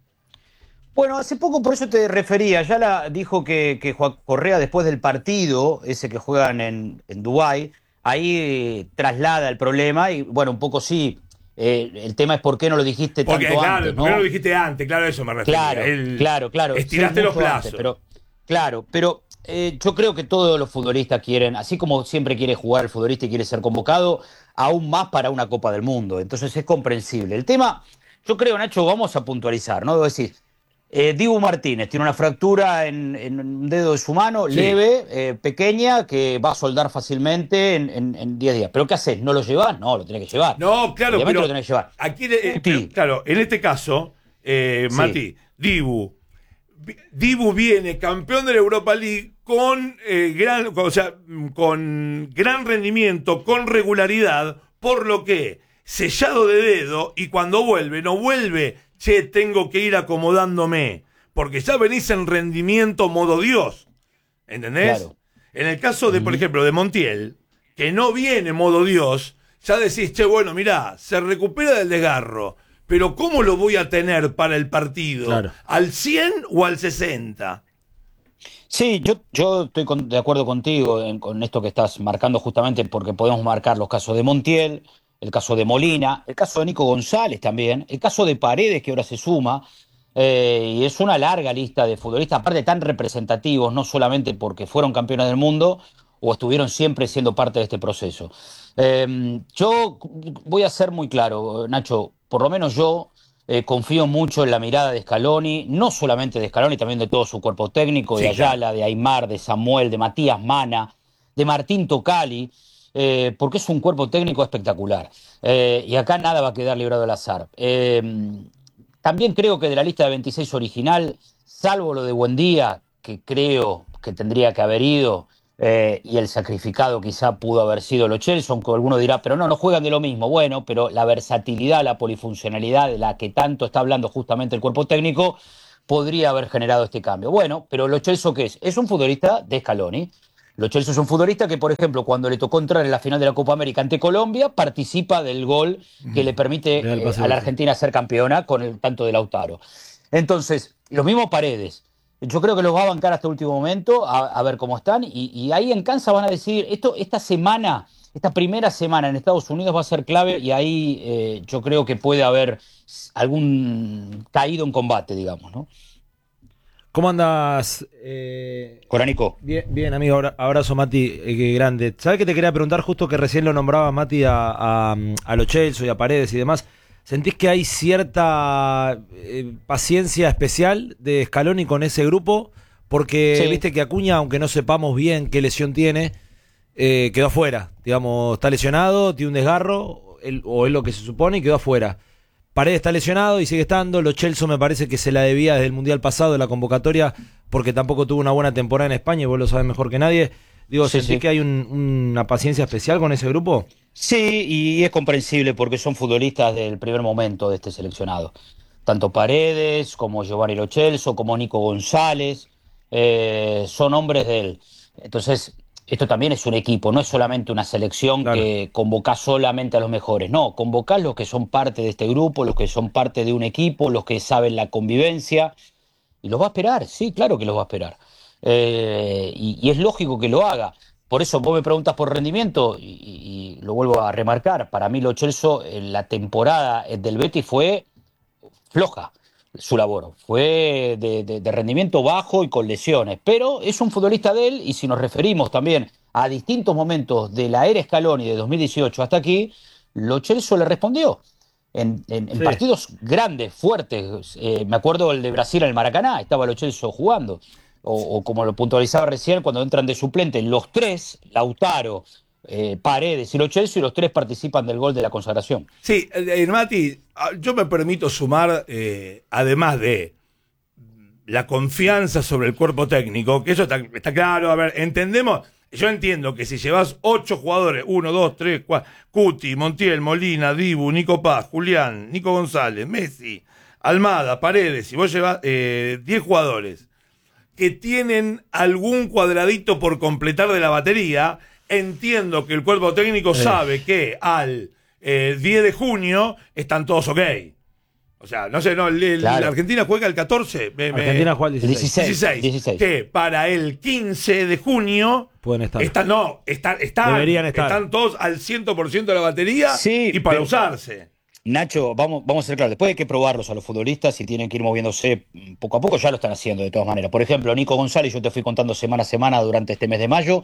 Bueno, hace poco por eso te refería, ya la dijo que, que Juan Correa después del partido, ese que juegan en, en Dubái, ahí eh, traslada el problema y bueno, un poco sí, eh, el tema es por qué no lo dijiste Porque, tanto claro, antes, ¿no? ¿por qué no lo dijiste antes? Claro, eso me refiero. Claro, el, claro, claro. Estiraste sí, los plazos. Antes, pero, claro, pero eh, yo creo que todos los futbolistas quieren, así como siempre quiere jugar el futbolista y quiere ser convocado, aún más para una Copa del Mundo, entonces es comprensible. El tema, yo creo, Nacho, vamos a puntualizar, ¿no? Debo decir, Eh, Dibu Martínez tiene una fractura en, en un dedo de su mano, sí. leve, eh, pequeña, que va a soldar fácilmente en diez días. ¿Pero qué haces? ¿No lo llevas? No, lo tenés que llevar. No, claro, Obviamente pero lo tenés que llevar. Aquí, eh, pero, claro, en este caso, eh, sí. Mati, Dibu, Dibu viene campeón de la Europa League con eh, gran, o sea, con gran rendimiento, con regularidad, por lo que sellado de dedo y cuando vuelve, no vuelve. Che, tengo que ir acomodándome, porque ya venís en rendimiento modo Dios, ¿entendés? Claro. En el caso de, por ejemplo, de Montiel, que no viene modo Dios, ya decís, che, bueno, mirá, se recupera del desgarro, pero ¿cómo lo voy a tener para el partido? Claro. ¿Al cien o al sesenta? Sí, yo, yo estoy con, de acuerdo contigo en, con esto que estás marcando justamente porque podemos marcar los casos de Montiel, el caso de Molina, el caso de Nico González también, el caso de Paredes que ahora se suma, eh, y es una larga lista de futbolistas, aparte tan representativos, no solamente porque fueron campeones del mundo o estuvieron siempre siendo parte de este proceso. Eh, yo voy a ser muy claro, Nacho, por lo menos yo eh, confío mucho en la mirada de Scaloni, no solamente de Scaloni, también de todo su cuerpo técnico, sí, de Ayala, claro. de Aimar, de Samuel, de Matías Mana, de Martín Tocali, Eh, porque es un cuerpo técnico espectacular. Eh, y acá nada va a quedar librado al azar. Eh, también creo que de la lista de veintiséis original, salvo lo de Buendía, que creo que tendría que haber ido, Eh, y el sacrificado quizá pudo haber sido Lo Celso, aunque alguno dirá, pero no, no juegan de lo mismo. Bueno, pero la versatilidad, la polifuncionalidad de la que tanto está hablando justamente el cuerpo técnico podría haber generado este cambio. Bueno, pero Lo Celso, ¿qué es? Es un futbolista de Scaloni. Lo Celso es un futbolista que, por ejemplo, cuando le tocó entrar en la final de la Copa América ante Colombia, participa del gol que le permite eh, a la Argentina ser campeona con el tanto de Lautaro. Entonces, lo mismo Paredes. Yo creo que los va a bancar hasta el último momento, a, a ver cómo están, y, y ahí en Kansas van a decidir, esto, esta semana, esta primera semana en Estados Unidos va a ser clave, y ahí eh, yo creo que puede haber algún caído en combate, digamos, ¿no? ¿Cómo andas? Eh, Coranico. Bien, bien, amigo, abrazo, Mati, eh, qué grande. ¿Sabes que te quería preguntar, justo que recién lo nombraba Mati a, a, a Lo Celso y a Paredes y demás? ¿Sentís que hay cierta eh, paciencia especial de Scaloni con ese grupo? Porque sí. Viste que Acuña, aunque no sepamos bien qué lesión tiene, eh, quedó afuera. Digamos, está lesionado, tiene un desgarro, él, o es lo que se supone, y quedó afuera. Paredes está lesionado y sigue estando. Lo Celso me parece que se la debía desde el Mundial pasado, de la convocatoria, porque tampoco tuvo una buena temporada en España, y vos lo sabés mejor que nadie. Digo, sí, ¿sentís sí. que hay un, una paciencia especial con ese grupo? Sí, y es comprensible porque son futbolistas del primer momento de este seleccionado. Tanto Paredes, como Giovanni Lo Celso, como Nico González, eh, son hombres de él. Entonces, esto también es un equipo, no es solamente una selección claro. que convocás solamente a los mejores. No, convocás los que son parte de este grupo, los que son parte de un equipo, los que saben la convivencia, y los va a esperar, sí, claro que los va a esperar. Eh, y, y es lógico que lo haga. Por eso vos me preguntas por rendimiento, y, y lo vuelvo a remarcar, para mí Lo Celso en la temporada del Betis fue floja su labor, fue de, de, de rendimiento bajo y con lesiones, pero es un futbolista de él, y si nos referimos también a distintos momentos de la era Scaloni de dos mil dieciocho hasta aquí, Lo Celso le respondió en, en, en sí. partidos grandes, fuertes. Eh, me acuerdo el de Brasil en el Maracaná, estaba Lo Celso jugando. O, o como lo puntualizaba recién, cuando entran de suplente, los tres, Lautaro, eh, Paredes y Lo Celso, y los tres participan del gol de la consagración. Sí, eh, Mati, yo me permito sumar, eh, además de la confianza sobre el cuerpo técnico, que eso está, está claro, a ver, entendemos, yo entiendo que si llevas ocho jugadores, uno, dos, tres, cuatro, Cuti, Montiel, Molina, Dibu, Nico Paz, Julián, Nico González, Messi, Almada, Paredes, si vos llevas eh, diez jugadores, que tienen algún cuadradito por completar de la batería, entiendo que el cuerpo técnico sí. sabe que al eh, diez de junio están todos ok. O sea, no sé, no, el, el, claro. la Argentina juega el catorce. Me, Argentina me, juega el dieciséis. dieciséis, dieciséis. Que para el quince de junio pueden estar. Están, no, están, están, Deberían estar. Están todos al cien por ciento de la batería sí, y para pero... usarse. Nacho, vamos, vamos a ser claros, después hay que probarlos a los futbolistas y tienen que ir moviéndose poco a poco, ya lo están haciendo de todas maneras. Por ejemplo, Nico González, yo te fui contando semana a semana durante este mes de mayo,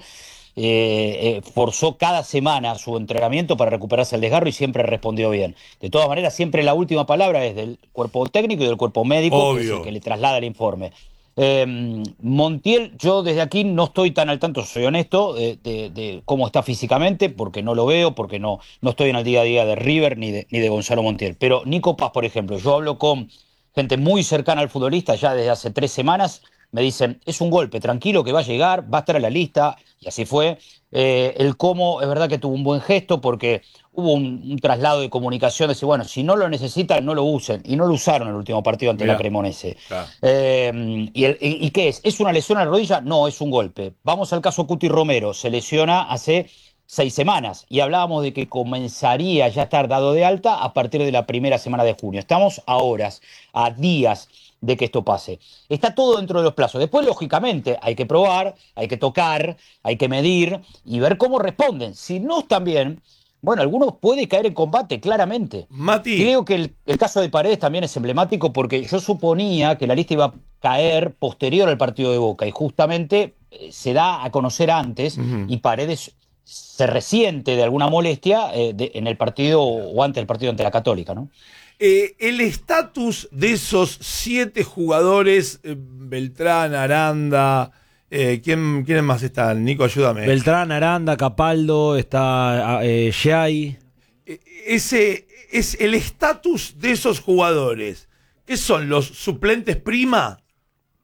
eh, eh, forzó cada semana su entrenamiento para recuperarse el desgarro y siempre respondió bien. De todas maneras, siempre la última palabra es del cuerpo técnico y del cuerpo médico, que, es el que le traslada el informe. Eh, Montiel, yo desde aquí no estoy tan al tanto, soy honesto, de, de, de cómo está físicamente, porque no lo veo, porque no, no estoy en el día a día de River ni de, ni de Gonzalo Montiel. Pero Nico Paz, por ejemplo, yo hablo con gente muy cercana al futbolista ya desde hace tres semanas, me dicen, es un golpe, tranquilo que va a llegar, va a estar en la lista, y así fue. Eh, el cómo, es verdad que tuvo un buen gesto, porque hubo un, un traslado de comunicación, de decir, bueno, si no lo necesitan, no lo usen, y no lo usaron en el último partido ante Mirá. la Cremonese. Claro. Eh, y, el, y, ¿Y qué es? ¿Es una lesión a la rodilla? No, es un golpe. Vamos al caso Cuti Romero, se lesiona hace seis semanas, y hablábamos de que comenzaría ya a estar dado de alta a partir de la primera semana de junio. Estamos a horas, a días de que esto pase. Está todo dentro de los plazos. Después, lógicamente, hay que probar, hay que tocar, hay que medir y ver cómo responden. Si no están bien, bueno, algunos puede caer en combate, claramente. Mati. Creo que el, el caso de Paredes también es emblemático, porque yo suponía que la lista iba a caer posterior al partido de Boca, y justamente eh, se da a conocer antes, uh-huh. y Paredes se resiente de alguna molestia eh, de, en el partido o antes del partido ante la Católica, ¿no? Eh, el estatus de esos siete jugadores, eh, Beltrán, Aranda, eh, ¿quién, ¿quiénes más están? Nico, ayúdame. Beltrán, Aranda, Capaldo, está eh, Giai. Eh, ese es el estatus de esos jugadores. ¿Qué son, los suplentes prima?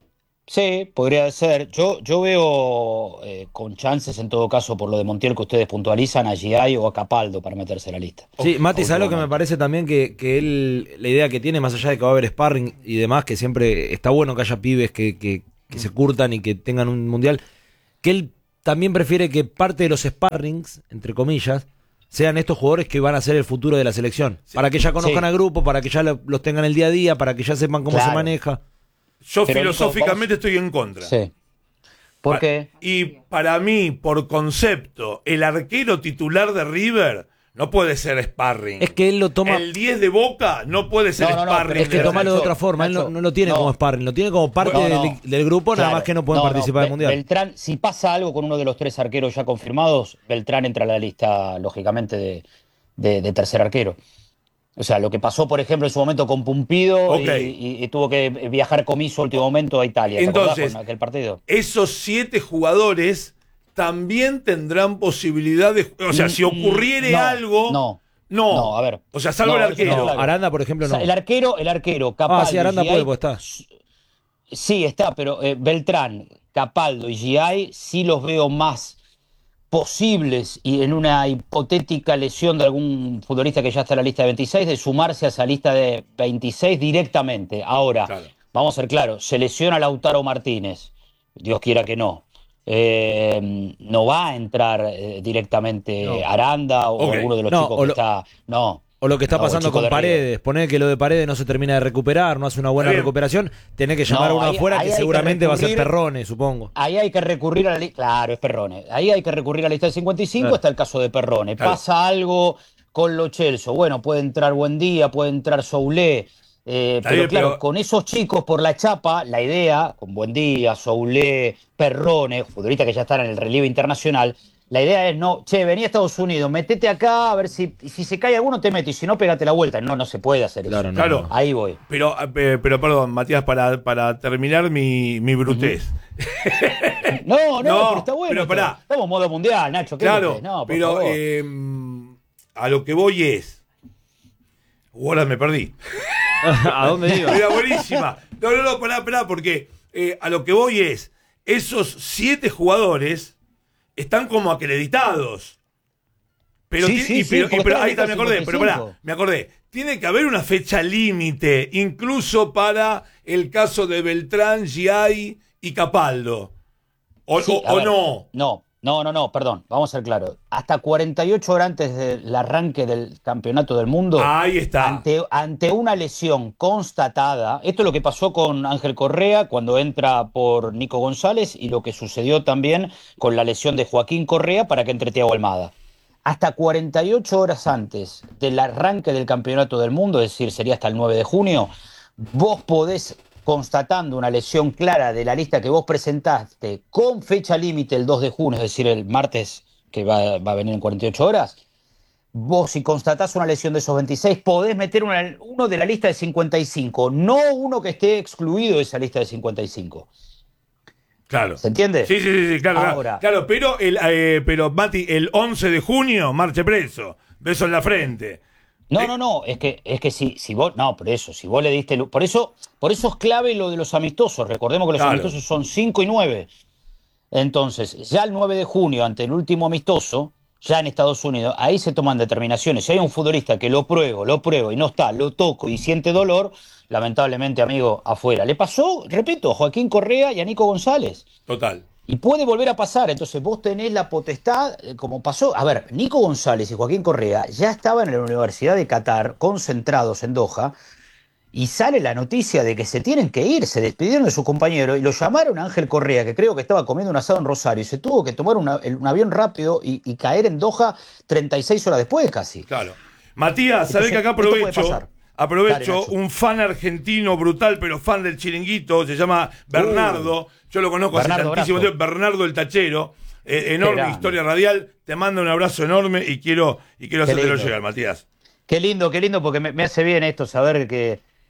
Sí, podría ser. Yo, yo veo eh, con chances, en todo caso, por lo de Montiel que ustedes puntualizan, a G I o a Capaldo para meterse en la lista. Sí, Mati, ¿sabes lo que me parece también? Que, que él, la idea que tiene, más allá de que va a haber sparring y demás, que siempre está bueno que haya pibes que, que, que se curtan y que tengan un mundial, que él también prefiere que parte de los sparrings, entre comillas, sean estos jugadores que van a ser el futuro de la selección. Sí. Para que ya conozcan sí. al grupo, para que ya lo, los tengan el día a día, para que ya sepan cómo claro. se maneja. Yo Pero filosóficamente vamos... estoy en contra. Sí. ¿Por qué? Y para mí, por concepto, el arquero titular de River no puede ser sparring. Es que él lo toma... El diez de Boca no puede ser no, no, sparring. No, es que tomarlo de otra forma. Nacho, él no, no lo tiene no. como sparring, lo tiene como parte no, no. Del, del grupo, claro. nada más que no pueden no, participar no. del Mundial. Beltrán, si pasa algo con uno de los tres arqueros ya confirmados, Beltrán entra a la lista, lógicamente, de, de, de tercer arquero. O sea, lo que pasó, por ejemplo, en su momento con Pumpido okay. y, y, y tuvo que viajar comiso último momento a Italia. ¿Te Entonces, con aquel partido? Esos siete jugadores también tendrán posibilidad de... O sea, si ocurriere no, algo... No, no. No, a ver. O sea, salvo no, el arquero. No, Aranda, por ejemplo, no. O sea, el arquero, el arquero, Capaldo... Ah, sí, Aranda puede, pues está. Sí, está, pero eh, Beltrán, Capaldo y G I sí los veo más posibles y en una hipotética lesión de algún futbolista que ya está en la lista de veintiséis, de sumarse a esa lista de veintiséis directamente. Ahora, claro. vamos a ser claros, se lesiona Lautaro Martínez, Dios quiera que no. Eh, no va a entrar eh, directamente no. Aranda o okay. alguno de los no, chicos que lo, está... No. O lo que está no, pasando con Paredes, poner que lo de Paredes no se termina de recuperar, no hace una buena recuperación, tenés que llamar no, a uno ahí, afuera ahí que seguramente que va a ser Perrone, supongo. Ahí hay que recurrir a la lista, claro, es Perrone, ahí hay que recurrir a la lista de cincuenta y cinco, claro. está el caso de Perrone. Claro. Pasa algo con Lo Celso, bueno, puede entrar Buendía, puede entrar Soulé, eh, pero bien, claro, pero... con esos chicos por la chapa, la idea, con Buendía, Soulé, Perrone, futbolistas que ya están en el relieve internacional, la idea es no, che, vení a Estados Unidos, metete acá, a ver si, si se cae alguno te meto, y si no, pégate la vuelta. No, no se puede hacer claro, eso. No, claro, ahí voy. Pero, pero, pero perdón, Matías, para, para terminar mi, mi brutez. Uh-huh. no, no, no, pero está bueno. Pero pará. Estamos en modo mundial, Nacho. ¿Qué claro, no, por pero eh, a lo que voy es... Ahora me perdí. ¿A dónde iba? Era buenísima. No, no, no, pará, pará, porque eh, a lo que voy es, esos siete jugadores... están como acreditados. Pero, sí, tiene, sí, y, pero, sí, y, pero ahí está, me acordé, pero pará, me acordé. Tiene que haber una fecha límite, incluso para el caso de Beltrán, G I y Capaldo. O, sí, o, o ver, no. No, no, no, no, perdón, vamos a ser claros. Hasta cuarenta y ocho horas antes del arranque del campeonato del mundo. Ahí está. Ante, ante una lesión constatada, esto es lo que pasó con Ángel Correa cuando entra por Nico González y lo que sucedió también con la lesión de Joaquín Correa para que entre Thiago Almada. Hasta cuarenta y ocho horas antes del arranque del campeonato del mundo, es decir, sería hasta el nueve de junio, vos podés, constatando una lesión clara de la lista que vos presentaste con fecha límite el dos de junio, es decir, el martes que va, va a venir en cuarenta y ocho horas, vos si constatás una lesión de esos veintiséis, podés meter una, uno de la lista de cincuenta y cinco, no uno que esté excluido de esa lista de cincuenta y cinco. Claro. ¿Se entiende? Sí, sí, sí, claro. Ahora, claro, pero, el, eh, pero Mati, el once de junio, marche preso, beso en la frente. No, no, no, es que, es que si, si vos, no, por eso, si vos le diste, por eso, por eso es clave lo de los amistosos, recordemos que los claro. amistosos son cinco y nueve, entonces, ya el nueve de junio, ante el último amistoso, ya en Estados Unidos, ahí se toman determinaciones, si hay un futbolista que lo pruebo, lo pruebo y no está, lo toco y siente dolor, lamentablemente, amigo, afuera. Le pasó, repito, a Joaquín Correa y a Nico González. Total. Y puede volver a pasar, entonces vos tenés la potestad, como pasó, a ver, Nico González y Joaquín Correa ya estaban en la Universidad de Qatar, concentrados en Doha, y sale la noticia de que se tienen que ir, se despidieron de su compañero, y lo llamaron a Ángel Correa, que creo que estaba comiendo un asado en Rosario, y se tuvo que tomar una, un avión rápido y, y caer en Doha treinta y seis horas después casi. Claro. Matías, sabés que acá aprovecho... Aprovecho, Dale, un fan argentino brutal, pero fan del Chiringuito, se llama Bernardo, uh, yo lo conozco hace tantísimo tiempo, Bernardo el Tachero, eh, enorme historia radial, te mando un abrazo enorme y quiero, y quiero hacértelo llegar, Matías. Qué lindo, qué lindo, porque me, me hace bien esto, saber que,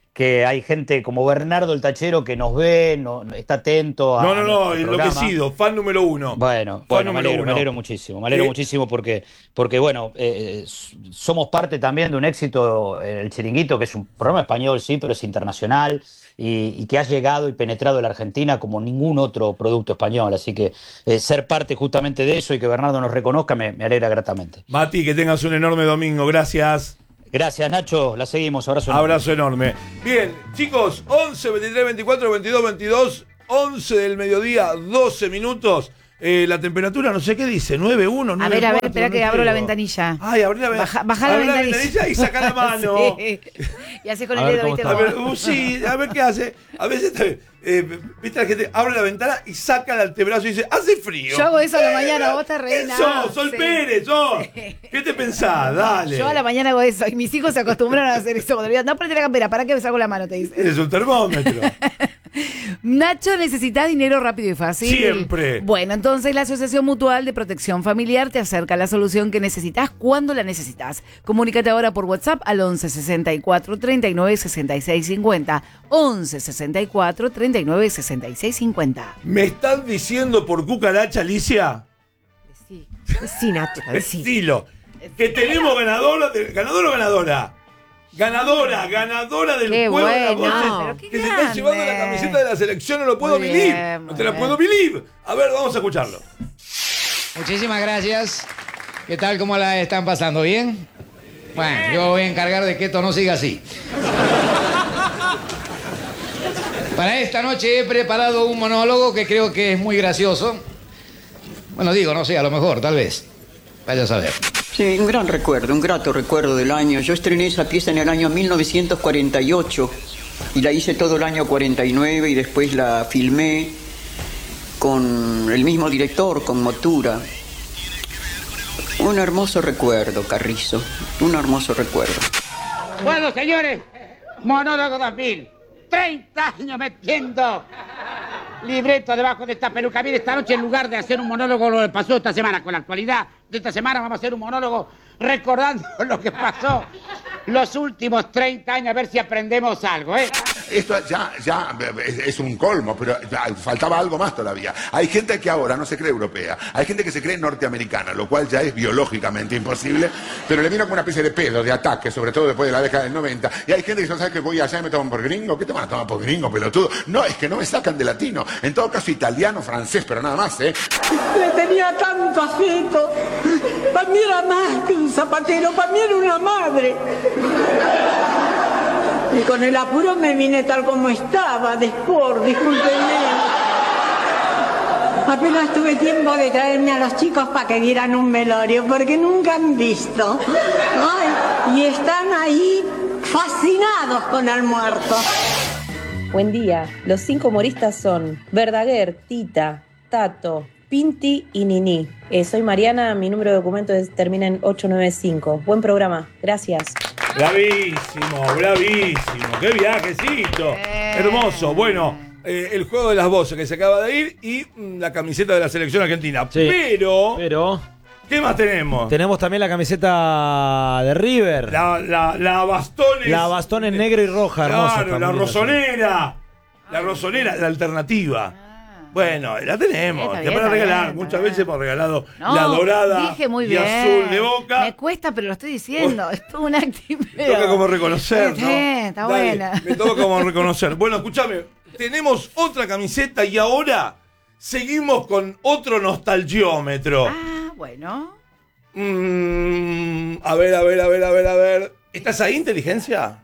que hay gente como Bernardo el Tachero que nos ve, no, está atento a. No, no, no, programa. enloquecido, fan número uno. Bueno, fan bueno me, número alegro, uno. me alegro muchísimo, me alegro Eh, muchísimo porque, porque bueno, eh, somos parte también de un éxito, El Chiringuito, que es un programa español, sí, pero es internacional y, y que ha llegado y penetrado en la Argentina como ningún otro producto español. Así que eh, ser parte justamente de eso y que Bernardo nos reconozca me, me alegra gratamente. Mati, que tengas un enorme domingo, gracias. Gracias, Nacho, la seguimos, abrazo enorme. Abrazo enorme. Bien, chicos, once, veintitrés, veinticuatro, veintidós, veintidós, once del mediodía, doce minutos. Eh, la temperatura, no sé qué dice, nueve uno, nueve A ver, a ver, cuatro, espera no que abro creo. la ventanilla. Ay, abrí la, Baja, baja la abrí ventanilla. y saca la mano. Sí. Y hace con A el ver dedo, cómo ¿viste? está. A Como- ver, uh, sí, a ver qué hace. A veces, eh, viste, la gente abre la ventana y saca el antebrazo y dice, hace frío. Yo hago eso a la mañana, vos te reís. Eso, nada. Sol Sí. Pérez, sos. ¿Qué te pensás? Dale. Yo a la mañana hago eso y mis hijos se acostumbraron a hacer eso. Cuando le digo, no, ponete la campera, ¿para qué me saco la mano? Te dice. Es un termómetro. Nacho, ¿necesitas dinero rápido y fácil? Siempre. Bueno, entonces la Asociación Mutual de Protección Familiar te acerca la solución que necesitas cuando la necesitas. Comunícate ahora por WhatsApp al once sesenta y cuatro, treinta y nueve, sesenta y seis cincuenta. once sesenta y cuatro, treinta y nueve, sesenta y seis cincuenta. ¿Me están diciendo por cucaracha, Alicia? Sí, sí, Nacho. Estilo. Que tenemos ganadora, de- ganador o ganadora. Ganadora, ganadora del Qué juego de la bueno. voz, Pero qué que se está grande. llevando la camiseta de la selección, no lo puedo Muy believe. bien, No muy te la bien. puedo believe. A ver, vamos a escucharlo. Muchísimas gracias. ¿Qué tal? ¿Cómo la están pasando? ¿Bien? Bueno, yo voy a encargar de que esto no siga así. Para esta noche he preparado un monólogo que creo que es muy gracioso. Bueno, digo, no sé, a lo mejor, tal vez. Vaya a saber. Sí, un gran recuerdo, un grato recuerdo del año. Yo estrené esa pieza en el año mil novecientos cuarenta y ocho y la hice todo el año cuarenta y nueve y después la filmé con el mismo director, con Motura. Un hermoso recuerdo, Carrizo, un hermoso recuerdo. Bueno, señores, monólogo dos mil. treinta años metiendo libreto debajo de esta peluca. Mire, esta noche en lugar de hacer un monólogo lo que pasó esta semana con la actualidad de esta semana, vamos a hacer un monólogo recordando lo que pasó los últimos treinta años, a ver si aprendemos algo, ¿eh? Esto ya, ya es, es un colmo, pero ya faltaba algo más todavía. Hay gente que ahora no se cree europea, hay gente que se cree norteamericana, lo cual ya es biológicamente imposible, pero le vino como una especie de pedo, de ataque, sobre todo después de la década del noventa, y hay gente que no sabe que voy allá y me toman por gringo. ¿Qué te van a tomar por gringo, pelotudo? No, es que no me sacan de latino, en todo caso italiano, francés, pero nada más, ¿eh? Le tenía tanto afecto. Para mí era más que un zapatero, para mí era una madre. Y con el apuro me vine tal como estaba, de sport, discúlpenme. Apenas tuve tiempo de traerme a los chicos para que dieran un velorio, porque nunca han visto. Ay, y están ahí fascinados con el muerto. Buen día. Los cinco humoristas son Verdaguer, Tita, Tato, Pinti y Nini. Eh, soy Mariana, mi número de documento es- termina en ocho nueve cinco. Buen programa. Gracias. Bravísimo, bravísimo. ¡Qué viajecito! Hermoso. Bueno, eh, el juego de las voces que se acaba de ir y mm, la camiseta de la selección argentina. Sí, Pero, pero ¿qué más tenemos? tenemos también la camiseta de River. La, la, la bastones. La bastón en negro y roja, hermosa. Claro, está la muy linda. rosonera. La rosonera, la alternativa. Bueno, la tenemos. Está Que bien, para está regalar. bien, Muchas está veces hemos regalado No, la dorada dije muy y bien. azul de Boca. Me cuesta, pero lo estoy diciendo. Es todo un activo. Me toca como reconocer, Sí, ¿no? está Dale, buena. Me toca como reconocer. Bueno, escúchame. Tenemos otra camiseta y ahora seguimos con otro nostalgiómetro. Ah, bueno. Mm, a ver, a ver, a ver, a ver, a ver. ¿Estás ahí, inteligencia?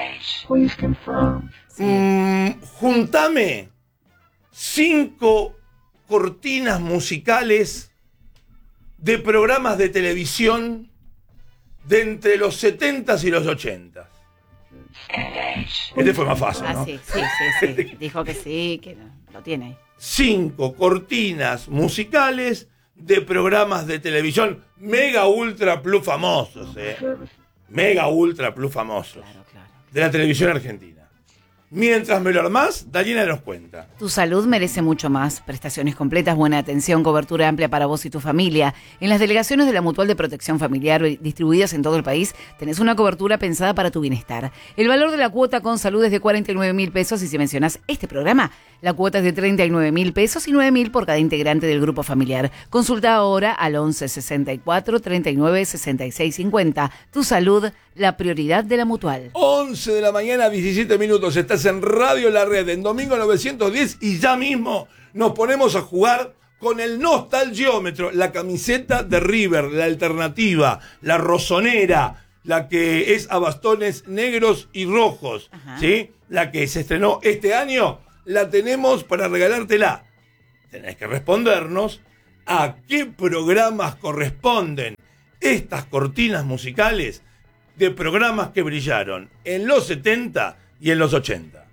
Mm, juntame cinco cortinas musicales de programas de televisión de entre los setentas y los ochentas. Este fue más fácil, Ah, ¿no? sí, sí, sí, sí. Dijo que sí, que no, lo tiene ahí. Cinco cortinas musicales de programas de televisión mega ultra plus famosos, ¿eh? Mega ultra plus famosos. De la televisión argentina. Mientras me lo armás, Dayana nos cuenta. Tu salud merece mucho más. Prestaciones completas, buena atención, cobertura amplia para vos y tu familia. En las delegaciones de la Mutual de Protección Familiar distribuidas en todo el país, tenés una cobertura pensada para tu bienestar. El valor de la cuota con salud es de cuarenta y nueve mil pesos y si mencionás este programa, la cuota es de treinta y nueve mil pesos y nueve mil por cada integrante del grupo familiar. Consulta ahora al once sesenta y cuatro treinta y nueve sesenta y seis cincuenta. Tu salud, la prioridad de la Mutual. once de la mañana, diecisiete minutos. Estás en Radio La Red, en Domingo novecientos diez, y ya mismo nos ponemos a jugar con el Nostalgiómetro, la camiseta de River, la alternativa, la rosonera, la que es a bastones negros y rojos, ¿sí? La que se estrenó este año, la tenemos para regalártela. Tenés que respondernos a qué programas corresponden estas cortinas musicales de programas que brillaron en los setenta y en los ochenta.